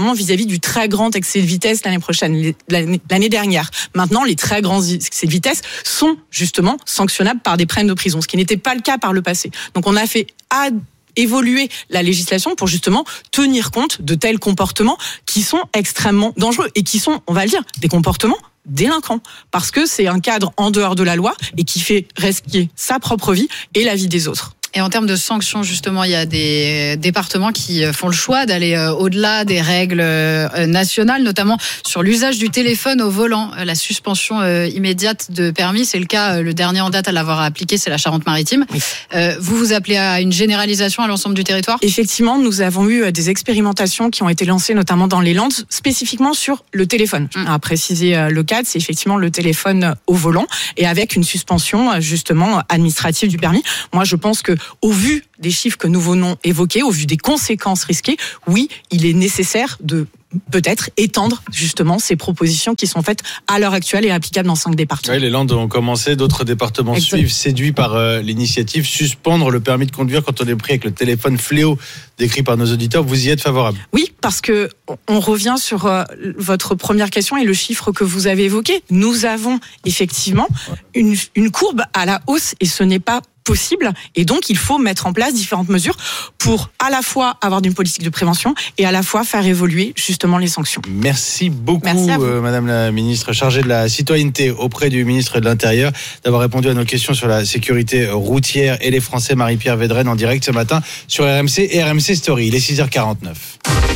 notamment vis-à-vis du très grand excès de vitesse l'année prochaine, l'année, l'année dernière. Maintenant, les très grands excès de vitesse sont justement sanctionnables par des peines de prison, ce qui n'était pas le cas par le passé. Donc on a fait ad évoluer la législation pour justement tenir compte de tels comportements qui sont extrêmement dangereux et qui sont, on va le dire, des comportements délinquants, parce que c'est un cadre en dehors de la loi et qui fait risquer sa propre vie et la vie des autres. Et en termes de sanctions, justement, il y a des départements qui font le choix d'aller au-delà des règles nationales, notamment sur l'usage du téléphone au volant. La suspension immédiate de permis, c'est le cas, le dernier en date à l'avoir appliqué, c'est la Charente-Maritime. Oui. Vous vous appelez à une généralisation à l'ensemble du territoire ? Effectivement, nous avons eu des expérimentations qui ont été lancées, notamment dans les Landes, spécifiquement sur le téléphone. Mmh. À préciser le cadre, c'est effectivement le téléphone au volant et avec une suspension, justement, administrative du permis. Moi, je pense que au vu des chiffres que nous venons évoquer, au vu des conséquences risquées, oui, il est nécessaire de peut-être étendre justement ces propositions qui sont faites à l'heure actuelle et applicables dans cinq départements. Oui, les Landes ont commencé, d'autres départements Exactement. suivent, séduits par euh, l'initiative suspendre le permis de conduire quand on est pris avec le téléphone fléau décrit par nos auditeurs. Vous y êtes favorable ? Oui, parce que on revient sur euh, votre première question et le chiffre que vous avez évoqué. Nous avons effectivement une, une courbe à la hausse et ce n'est pas possible, et donc il faut mettre en place différentes mesures pour à la fois avoir une politique de prévention et à la fois faire évoluer justement les sanctions. Merci beaucoup Merci euh, Madame la ministre chargée de la citoyenneté auprès du ministre de l'Intérieur d'avoir répondu à nos questions sur la sécurité routière et les Français. Marie-Pierre Védrenne en direct ce matin sur R M C et R M C Story. Il est six heures quarante-neuf.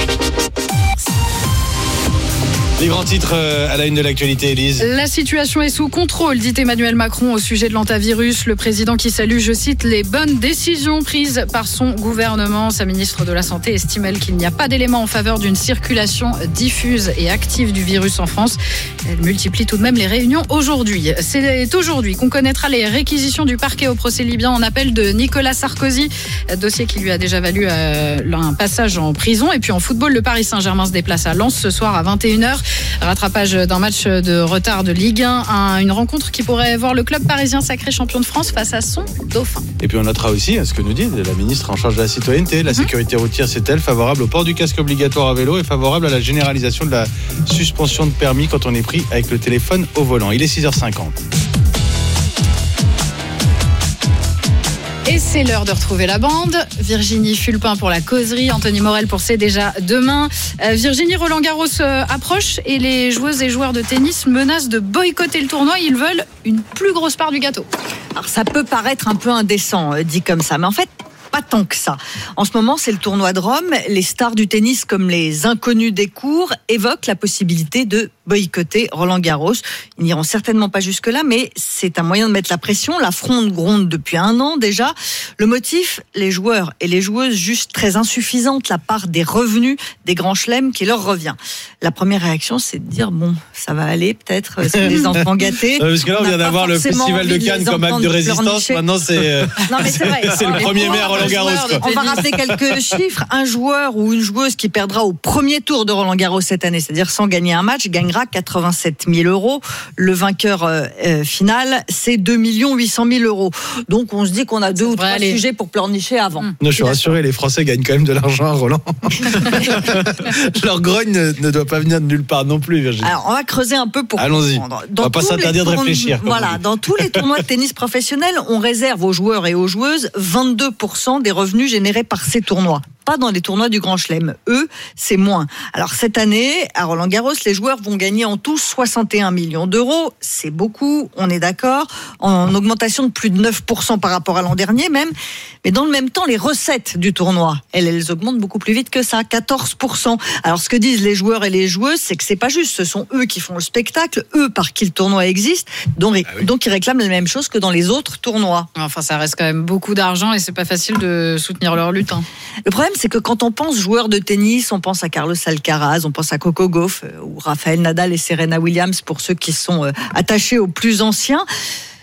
Les grands titres à la une de l'actualité, Élise. La situation est sous contrôle, dit Emmanuel Macron au sujet de l'antavirus. Le président qui salue, je cite, les bonnes décisions prises par son gouvernement. Sa ministre de la Santé estime, elle, qu'il n'y a pas d'éléments en faveur d'une circulation diffuse et active du virus en France. Elle multiplie tout de même les réunions aujourd'hui. C'est aujourd'hui qu'on connaîtra les réquisitions du parquet au procès libyen en appel de Nicolas Sarkozy. Dossier qui lui a déjà valu un passage en prison. Et puis en football, le Paris Saint-Germain se déplace à Lens ce soir à vingt et une heures. Rattrapage d'un match de retard de Ligue un, une rencontre qui pourrait voir le club parisien sacré champion de France face à son dauphin. Et puis on notera aussi ce que nous dit la ministre en charge de la citoyenneté. La mmh. sécurité routière, c'est-elle favorable au port du casque obligatoire à vélo et favorable à la généralisation de la suspension de permis quand on est pris avec le téléphone au volant. Il est six heures cinquante. Et c'est l'heure de retrouver la bande. Virginie Fulpin pour la causerie, Anthony Morel pour C'est déjà demain. Euh, Virginie, Roland Garros euh, approche et les joueuses et joueurs de tennis menacent de boycotter le tournoi. Ils veulent une plus grosse part du gâteau. Alors ça peut paraître un peu indécent euh, dit comme ça, mais en fait pas tant que ça. En ce moment, c'est le tournoi de Rome. Les stars du tennis, comme les inconnus des cours, évoquent la possibilité de boycotter Roland Garros. Ils n'iront certainement pas jusque-là, mais c'est un moyen de mettre la pression. La fronde gronde depuis un an déjà. Le motif, les joueurs et les joueuses jugent très insuffisante la part des revenus des grands chelems qui leur revient. La première réaction, c'est de dire, bon, ça va aller, peut-être, c'est les enfants gâtés. Non, parce que là, on, on vient d'avoir le festival de Cannes comme acte de résistance. Maintenant, c'est, euh, non, mais c'est, vrai. c'est le premier mai à Roland Garros. On va rappeler quelques chiffres. Un joueur ou une joueuse qui perdra au premier tour de Roland Garros cette année, c'est-à-dire sans gagner un match, gagnera quatre-vingt-sept mille euros. Le vainqueur euh, final, c'est deux millions huit cent mille euros. Donc on se dit qu'on a deux ou trois aller. sujets pour pleurnicher avant. Mmh. Non, je suis rassuré, les Français gagnent quand même de l'argent à Roland. Leur grogne ne, ne doit pas venir de nulle part non plus, Virginie. Alors on va creuser un peu pour Allons-y. comprendre. Dans on va pas s'interdire de réfléchir. Voilà, dans tous les tournois de tennis professionnels, on réserve aux joueurs et aux joueuses vingt-deux pour cent des revenus générés par ces tournois. Pas dans les tournois du Grand Chelem. Eux, c'est moins. Alors cette année, à Roland Garros, les joueurs vont gagner en tout soixante et un millions d'euros. C'est beaucoup, on est d'accord, en augmentation de plus de neuf pour cent par rapport à l'an dernier même. Mais dans le même temps, les recettes du tournoi, elles, elles augmentent beaucoup plus vite que ça, quatorze pour cent. Alors ce que disent les joueurs et les joueuses, c'est que c'est pas juste. Ce sont eux qui font le spectacle, eux par qui le tournoi existe. Donc, ah oui. donc ils réclament la même chose que dans les autres tournois. Enfin, ça reste quand même beaucoup d'argent et c'est pas facile de soutenir leur lutte. Hein. Le problème, c'est que quand on pense joueurs de tennis, on pense à Carlos Alcaraz, on pense à Coco Gauff ou Rafael Nadal et Serena Williams pour ceux qui sont attachés aux plus anciens.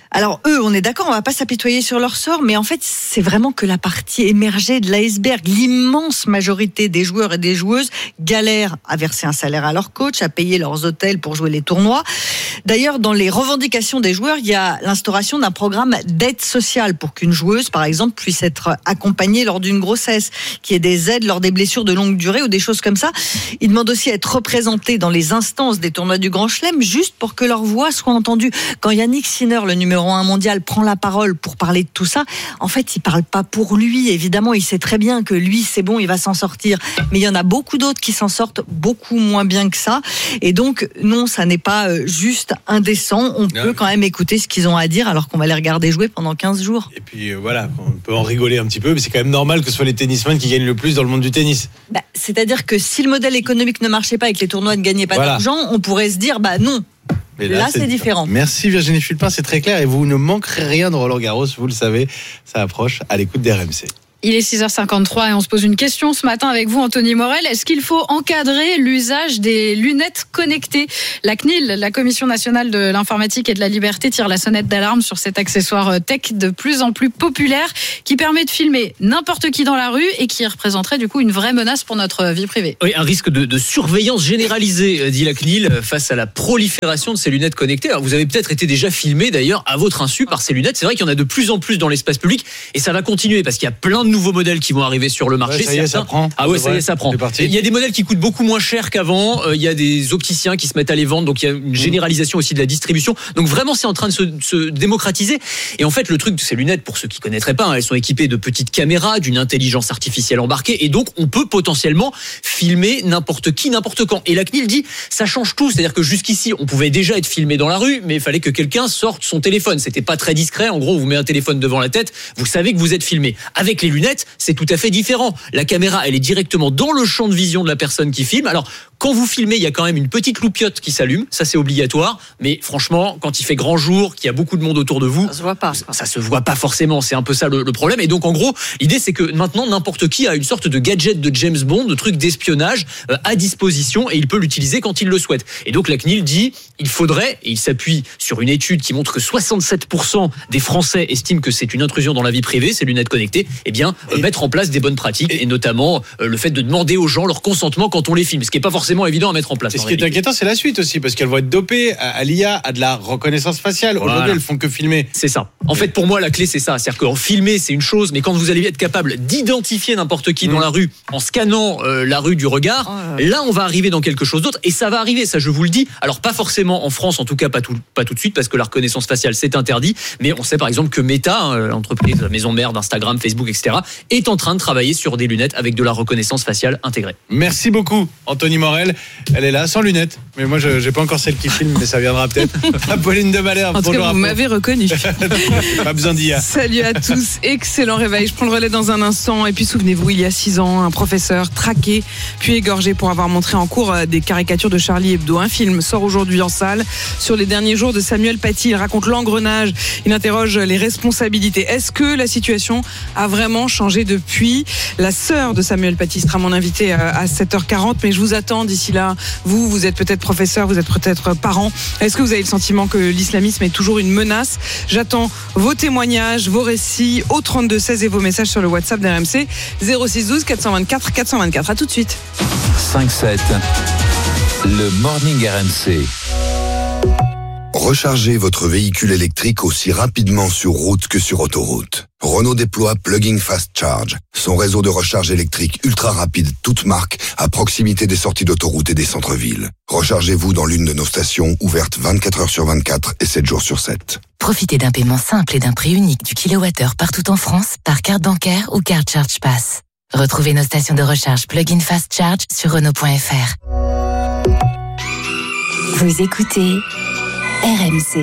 Alors eux, on est d'accord, on va pas s'apitoyer sur leur sort, mais en fait, c'est vraiment que la partie émergée de l'iceberg. L'immense majorité des joueurs et des joueuses galèrent à verser un salaire à leur coach, à payer leurs hôtels pour jouer les tournois. D'ailleurs, dans les revendications des joueurs, il y a l'instauration d'un programme d'aide sociale pour qu'une joueuse, par exemple, puisse être accompagnée lors d'une grossesse, qu'il y ait des aides lors des blessures de longue durée ou des choses comme ça. Ils demandent aussi à être représentés dans les instances des tournois du Grand Chelem, juste pour que leur voix soit entendue. Quand Yannick Sinner, le numéro un mondial, prend la parole pour parler de tout ça, en fait, il parle pas pour lui. Évidemment, il sait très bien que lui, c'est bon, il va s'en sortir. Mais il y en a beaucoup d'autres qui s'en sortent beaucoup moins bien que ça. Et donc, non, ça n'est pas juste indécent. On peut quand même écouter ce qu'ils ont à dire alors qu'on va les regarder jouer pendant quinze jours. Et puis euh, voilà, on peut en rigoler un petit peu, mais c'est quand même normal que ce soit les tennismen qui gagnent le plus dans le monde du tennis. Bah, c'est-à-dire que si le modèle économique ne marchait pas et que les tournois ne gagnaient pas voilà. d'argent, on pourrait se dire, bah non. Mais là, là c'est, c'est différent. Merci Virginie Fulpin, c'est très clair et vous ne manquerez rien de Roland Garros, vous le savez, ça approche à l'écoute d'R M C. Il est six heures cinquante-trois et on se pose une question ce matin avec vous, Anthony Morel. Est-ce qu'il faut encadrer l'usage des lunettes connectées ? La C N I L, la Commission nationale de l'informatique et de la liberté, tire la sonnette d'alarme sur cet accessoire tech de plus en plus populaire qui permet de filmer n'importe qui dans la rue et qui représenterait du coup une vraie menace pour notre vie privée. Oui, un risque de, de surveillance généralisée, dit la C N I L, face à la prolifération de ces lunettes connectées. Alors, vous avez peut-être été déjà filmé d'ailleurs à votre insu par ces lunettes. C'est vrai qu'il y en a de plus en plus dans l'espace public et ça va continuer parce qu'il y a plein de nouveaux modèles qui vont arriver sur le marché. Ouais, ça y est, ça prend. Ah ouais, ça y est, ça prend. Il y a des modèles qui coûtent beaucoup moins cher qu'avant. Il y a des opticiens qui se mettent à les vendre. Donc il y a une généralisation aussi de la distribution. Donc vraiment, c'est en train de se, se démocratiser. Et en fait, le truc de ces lunettes, pour ceux qui connaîtraient pas, hein, elles sont équipées de petites caméras, d'une intelligence artificielle embarquée. Et donc, on peut potentiellement filmer n'importe qui, n'importe quand. Et la C N I L dit, ça change tout. C'est-à-dire que jusqu'ici, on pouvait déjà être filmé dans la rue, mais il fallait que quelqu'un sorte son téléphone. C'était pas très discret. En gros, on vous met un téléphone devant la tête, vous savez que vous êtes filmé. Avec les lunettes, c'est tout à fait différent. La caméra, elle est directement dans le champ de vision de la personne qui filme. Alors, quand vous filmez, il y a quand même une petite loupiote qui s'allume. Ça, c'est obligatoire. Mais franchement, quand il fait grand jour, qu'il y a beaucoup de monde autour de vous, ça se voit pas. Ça se voit pas forcément. C'est un peu ça le, le problème. Et donc, en gros, l'idée, c'est que maintenant, n'importe qui a une sorte de gadget de James Bond, de truc d'espionnage euh, à disposition et il peut l'utiliser quand il le souhaite. Et donc, la C N I L dit, il faudrait, et il s'appuie sur une étude qui montre que soixante-sept pour cent des Français estiment que c'est une intrusion dans la vie privée, ces lunettes connectées, eh bien, euh, mettre en place des bonnes pratiques et notamment euh, le fait de demander aux gens leur consentement quand on les filme, ce qui n'est pas forcément évident à mettre en place. Et ce qui est inquiétant, c'est la suite aussi, parce qu'elles vont être dopées à, à l'I A, à de la reconnaissance faciale. Voilà. Aujourd'hui, elles font que filmer. C'est ça. En fait, pour moi, la clé, c'est ça. C'est-à-dire que filmer, c'est une chose, mais quand vous allez être capable d'identifier n'importe qui mmh. dans la rue en scannant euh, la rue du regard, oh. là, on va arriver dans quelque chose d'autre. Et ça va arriver, ça, je vous le dis. Alors, pas forcément en France, en tout cas, pas tout, pas tout de suite, parce que la reconnaissance faciale, c'est interdit. Mais on sait, par exemple, que Meta, euh, l'entreprise, la maison mère d'Instagram, Facebook, et cetera, est en train de travailler sur des lunettes avec de la reconnaissance faciale intégrée. Merci beaucoup, Anthony Morel. Elle est là, sans lunettes. Mais moi, je n'ai pas encore celle qui filme, mais ça viendra peut-être. Apolline de Malherbe. En tout cas, vous m'avez reconnu. Pas besoin d'I A. Salut à tous. Excellent réveil. Je prends le relais dans un instant. Et puis, souvenez-vous, il y a six ans, un professeur traqué, puis égorgé pour avoir montré en cours des caricatures de Charlie Hebdo. Un film sort aujourd'hui en salle sur les derniers jours de Samuel Paty. Il raconte l'engrenage. Il interroge les responsabilités. Est-ce que la situation a vraiment changé depuis ? La sœur de Samuel Paty sera mon invitée à sept heures quarante, mais je vous attends d'ici là. Vous, vous êtes peut-être professeur, vous êtes peut-être parent. Est-ce que vous avez le sentiment que l'islamisme est toujours une menace ? J'attends vos témoignages, vos récits au trente-deux seize et vos messages sur le WhatsApp d'R M C zéro six douze quatre cent vingt-quatre quatre cent vingt-quatre. À tout de suite. cinq sept, le Morning R M C. Rechargez votre véhicule électrique aussi rapidement sur route que sur autoroute. Renault déploie Plug-in Fast Charge, son réseau de recharge électrique ultra rapide, toute marque, à proximité des sorties d'autoroute et des centres-villes. Rechargez-vous dans l'une de nos stations ouvertes vingt-quatre heures sur vingt-quatre et sept jours sur sept. Profitez d'un paiement simple et d'un prix unique du kilowattheure partout en France par carte bancaire ou carte Charge Pass. Retrouvez nos stations de recharge Plug-in Fast Charge sur Renault point F R. Vous écoutez R M C.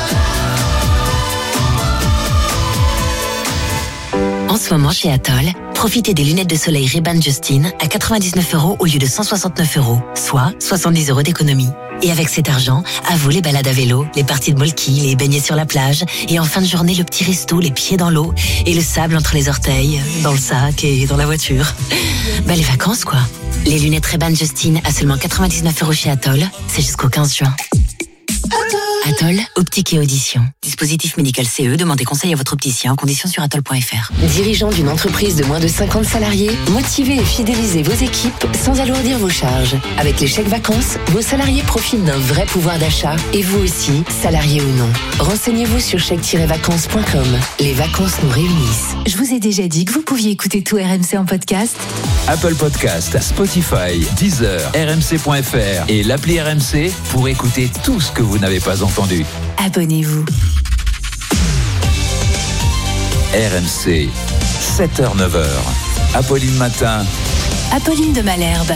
En ce moment chez Atoll, Profitez des lunettes de soleil Ray-Ban Justine à quatre-vingt-dix-neuf euros au lieu de cent soixante-neuf euros, soit soixante-dix euros d'économie. Et avec cet argent, à vous les balades à vélo, les parties de molki, les beignets sur la plage, et en fin de journée, le petit resto, les pieds dans l'eau, et le sable entre les orteils, dans le sac et dans la voiture. Bah les vacances quoi. Les lunettes Ray-Ban Justine à seulement quatre-vingt-dix-neuf euros chez Atoll, c'est jusqu'au quinze juin. Atoll, optique et audition. Dispositif médical C E, demandez conseil à votre opticien en conditions sur atoll point f r. Dirigeant d'une entreprise de moins de cinquante salariés, motivez et fidélisez vos équipes sans alourdir vos charges. Avec les chèques vacances, vos salariés profitent d'un vrai pouvoir d'achat et vous aussi, salariés ou non. Renseignez-vous sur chèque tiret vacances point com. Les vacances nous réunissent. Je vous ai déjà dit que vous pouviez écouter tout R M C en podcast. Apple Podcast, Spotify, Deezer, R M C point F R et l'appli R M C pour écouter tout ce que vous n'avez pas entendu. Abonnez-vous. R M C, sept heures neuf heures. Apolline Matin. Apolline de Malherbe.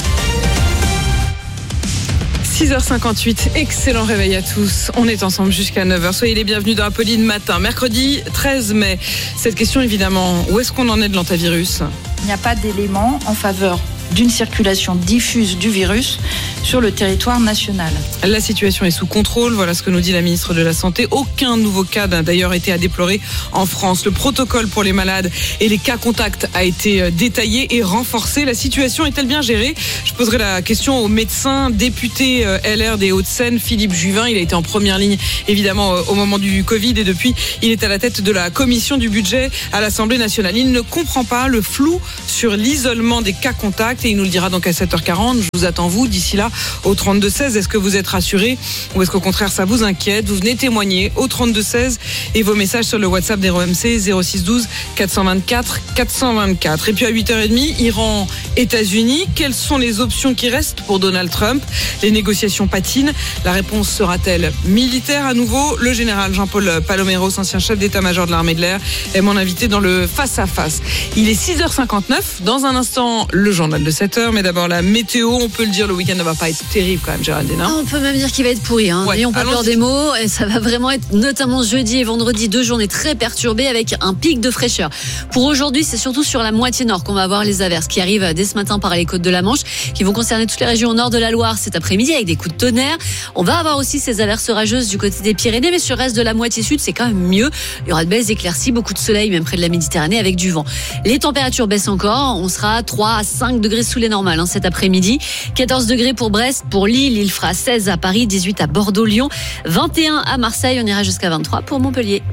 six heures cinquante-huit, excellent réveil à tous. On est ensemble jusqu'à neuf heures. Soyez les bienvenus dans Apolline Matin. Mercredi treize mai. Cette question évidemment, où est-ce qu'on en est de l'antavirus ? Il n'y a pas d'éléments en faveur d'une circulation diffuse du virus sur le territoire national. La situation est sous contrôle, voilà ce que nous dit la ministre de la Santé. Aucun nouveau cas n'a d'ailleurs été à déplorer en France. Le protocole pour les malades et les cas contacts a été détaillé et renforcé. La situation est-elle bien gérée ? Je poserai la question au médecin député L R des Hauts-de-Seine, Philippe Juvin. Il a été en première ligne évidemment au moment du Covid et depuis il est à la tête de la commission du budget à l'Assemblée nationale. Il ne comprend pas le flou sur l'isolement des cas contacts et il nous le dira donc à sept heures quarante. Je vous attends vous d'ici là au trente-deux seize. Est-ce que vous êtes rassurés ou est-ce qu'au contraire ça vous inquiète ? Vous venez témoigner au trente-deux seize et vos messages sur le WhatsApp des R M C zéro six douze quatre cent vingt-quatre quatre cent vingt-quatre. Et puis à huit heures trente, Iran, États-Unis. Quelles sont les options qui restent pour Donald Trump ? Les négociations patinent. La réponse sera-t-elle militaire à nouveau ? Le général Jean-Paul Paloméros, ancien chef d'état-major de l'armée de l'air, est mon invité dans le face-à-face. Il est six heures cinquante-neuf. Dans un instant, le journal de sept heures. Mais d'abord la météo. On peut le dire, le week-end ne va pas être terrible quand même, Géraldine. Ah, on peut même dire qu'il va être pourri. Hein. Ouais, N'ayons pas peur des mots. Et ça va vraiment être notamment jeudi et vendredi, deux journées très perturbées avec un pic de fraîcheur. Pour aujourd'hui, c'est surtout sur la moitié nord qu'on va avoir les averses qui arrivent dès ce matin par les côtes de la Manche, qui vont concerner toutes les régions au nord de la Loire cet après-midi avec des coups de tonnerre. On va avoir aussi ces averses orageuses du côté des Pyrénées, mais sur le reste de la moitié sud, c'est quand même mieux. Il y aura de belles éclaircies, beaucoup de soleil, même près de la Méditerranée avec du vent. Les températures baissent encore. On sera à trois à cinq degrés sous les normales hein, cet après-midi. quatorze degrés pour Brest, pour Lille, il fera seize à Paris, dix-huit à Bordeaux, Lyon, vingt et un à Marseille, on ira jusqu'à vingt-trois pour Montpellier.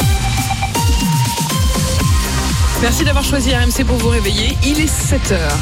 Merci d'avoir choisi R M C pour vous réveiller. Il est sept heures.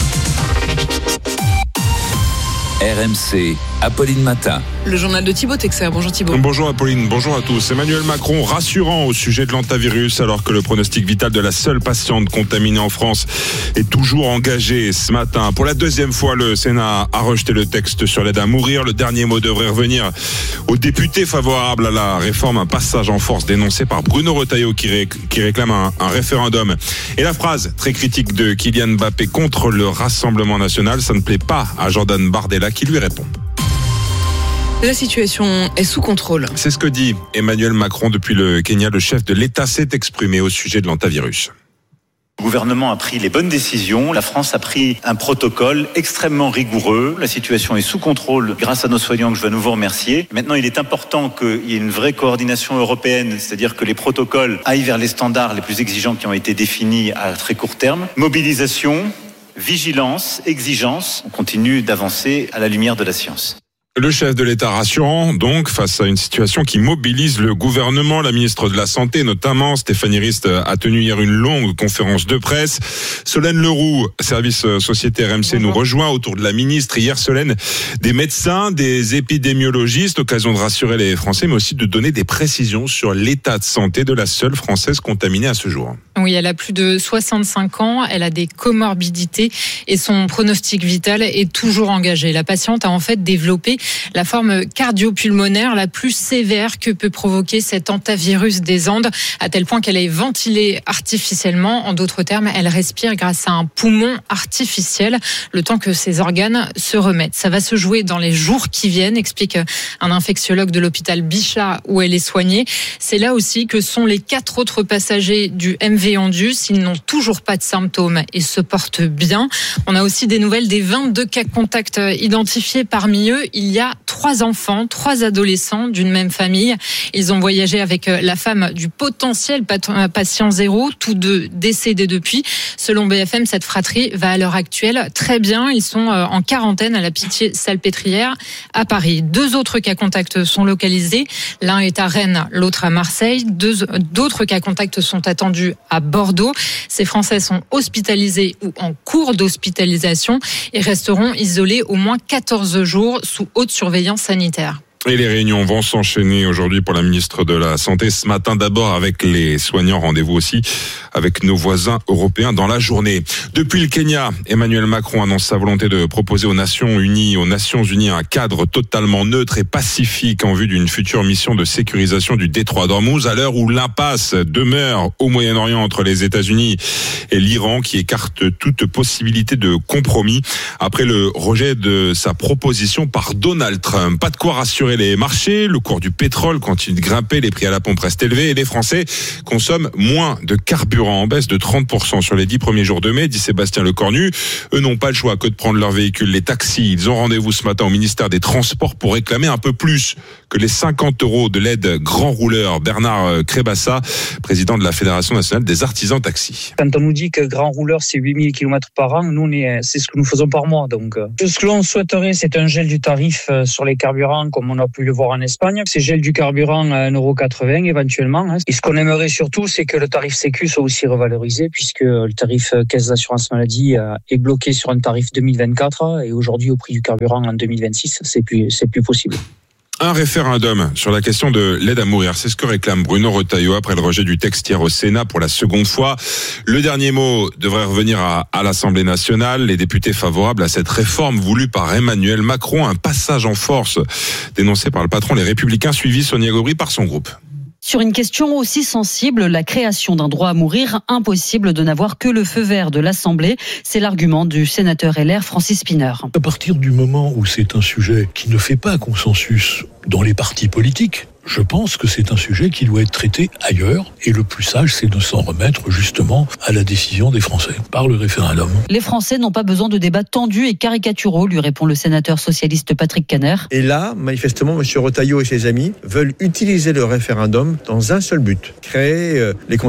R M C, Apolline Matin. Le journal de Thibaut Texer. Bonjour Thibaut. Bonjour Apolline, bonjour à tous. Emmanuel Macron rassurant au sujet de l'antavirus alors que le pronostic vital de la seule patiente contaminée en France est toujours engagé ce matin. Pour la deuxième fois, le Sénat a rejeté le texte sur l'aide à mourir. Le dernier mot devrait revenir aux députés favorables à la réforme, un passage en force dénoncé par Bruno Retailleau qui, ré- qui réclame un, un référendum. Et la phrase très critique de Kylian Mbappé contre le Rassemblement national, ça ne plaît pas à Jordan Bardella qui lui répond. La situation est sous contrôle. C'est ce que dit Emmanuel Macron depuis le Kenya. Le chef de l'État s'est exprimé au sujet de l'antavirus. Le gouvernement a pris les bonnes décisions. La France a pris un protocole extrêmement rigoureux. La situation est sous contrôle grâce à nos soignants que je veux à nouveau remercier. Maintenant, il est important qu'il y ait une vraie coordination européenne, c'est-à-dire que les protocoles aillent vers les standards les plus exigeants qui ont été définis à très court terme. Mobilisation, vigilance, exigence. On continue d'avancer à la lumière de la science. Le chef de l'État rassurant, donc, face à une situation qui mobilise le gouvernement. La ministre de la Santé, notamment, Stéphanie Rist, a tenu hier une longue conférence de presse. Solène Leroux, service Société R M C, nous rejoint autour de la ministre. Hier, Solène, des médecins, des épidémiologistes, occasion de rassurer les Français, mais aussi de donner des précisions sur l'état de santé de la seule Française contaminée à ce jour. Oui, elle a plus de soixante-cinq ans, elle a des comorbidités et son pronostic vital est toujours engagé. La patiente a en fait développé la forme cardio-pulmonaire la plus sévère que peut provoquer cet hantavirus des Andes, à tel point qu'elle est ventilée artificiellement. En d'autres termes, elle respire grâce à un poumon artificiel, le temps que ses organes se remettent. Ça va se jouer dans les jours qui viennent, explique un infectiologue de l'hôpital Bichat où elle est soignée. C'est là aussi que sont les quatre autres passagers du M V Andus. Ils n'ont toujours pas de symptômes et se portent bien. On a aussi des nouvelles des vingt-deux cas contacts identifiés. Parmi eux, il y a trois enfants, trois adolescents d'une même famille. Ils ont voyagé avec la femme du potentiel patient zéro, tous deux décédés depuis. Selon B F M, cette fratrie va à l'heure actuelle très bien. Ils sont en quarantaine à la Pitié-Salpêtrière à Paris. Deux autres cas contacts sont localisés. L'un est à Rennes, l'autre à Marseille. Deux, d'autres cas contacts sont attendus à Bordeaux. Ces Français sont hospitalisés ou en cours d'hospitalisation et resteront isolés au moins quatorze jours sous haute surveillance sanitaire. Et les réunions vont s'enchaîner aujourd'hui pour la ministre de la Santé. Ce matin, d'abord avec les soignants. Rendez-vous aussi avec nos voisins européens dans la journée. Depuis le Kenya, Emmanuel Macron annonce sa volonté de proposer aux Nations Unies, aux Nations Unies un cadre totalement neutre et pacifique en vue d'une future mission de sécurisation du détroit d'Ormuz, à l'heure où l'impasse demeure au Moyen-Orient entre les États-Unis et l'Iran, qui écarte toute possibilité de compromis après le rejet de sa proposition par Donald Trump. Pas de quoi rassurer les marchés, le cours du pétrole continue de grimper, les prix à la pompe restent élevés et les Français consomment moins de carburant, en baisse de trente pour cent sur les dix premiers jours de mai, dit Sébastien Lecornu. Eux n'ont pas le choix que de prendre leur véhicule, les taxis. Ils ont rendez-vous ce matin au ministère des Transports pour réclamer un peu plus que les cinquante euros de l'aide grand rouleur. Bernard Crébassa, président de la Fédération nationale des artisans taxis. Quand on nous dit que grand rouleur c'est huit mille kilomètres par an, nous on est, c'est ce que nous faisons par mois. Donc, ce que l'on souhaiterait, c'est un gel du tarif sur les carburants comme on a pu le voir en Espagne. C'est gel du carburant à un euro quatre-vingts éventuellement. Et ce qu'on aimerait surtout, c'est que le tarif Sécu soit aussi revalorisé, puisque le tarif caisse d'assurance maladie est bloqué sur un tarif deux mille vingt-quatre et aujourd'hui au prix du carburant en deux mille vingt-six, c'est plus, c'est plus possible. Un référendum sur la question de l'aide à mourir, c'est ce que réclame Bruno Retailleau après le rejet du texte hier au Sénat pour la seconde fois. Le dernier mot devrait revenir à, à l'Assemblée nationale. Les députés favorables à cette réforme voulue par Emmanuel Macron, un passage en force dénoncé par le patron Les Républicains, suivi Sonia Gobry par son groupe. Sur une question aussi sensible, la création d'un droit à mourir, impossible de n'avoir que le feu vert de l'Assemblée. C'est l'argument du sénateur L R Francis Spinner. À partir du moment où c'est un sujet qui ne fait pas consensus dans les partis politiques, je pense que c'est un sujet qui doit être traité ailleurs et le plus sage, c'est de s'en remettre justement à la décision des Français par le référendum. Les Français n'ont pas besoin de débats tendus et caricaturaux, lui répond le sénateur socialiste Patrick Kanner. Et là, manifestement, M. Retailleau et ses amis veulent utiliser le référendum dans un seul but, créer les conditions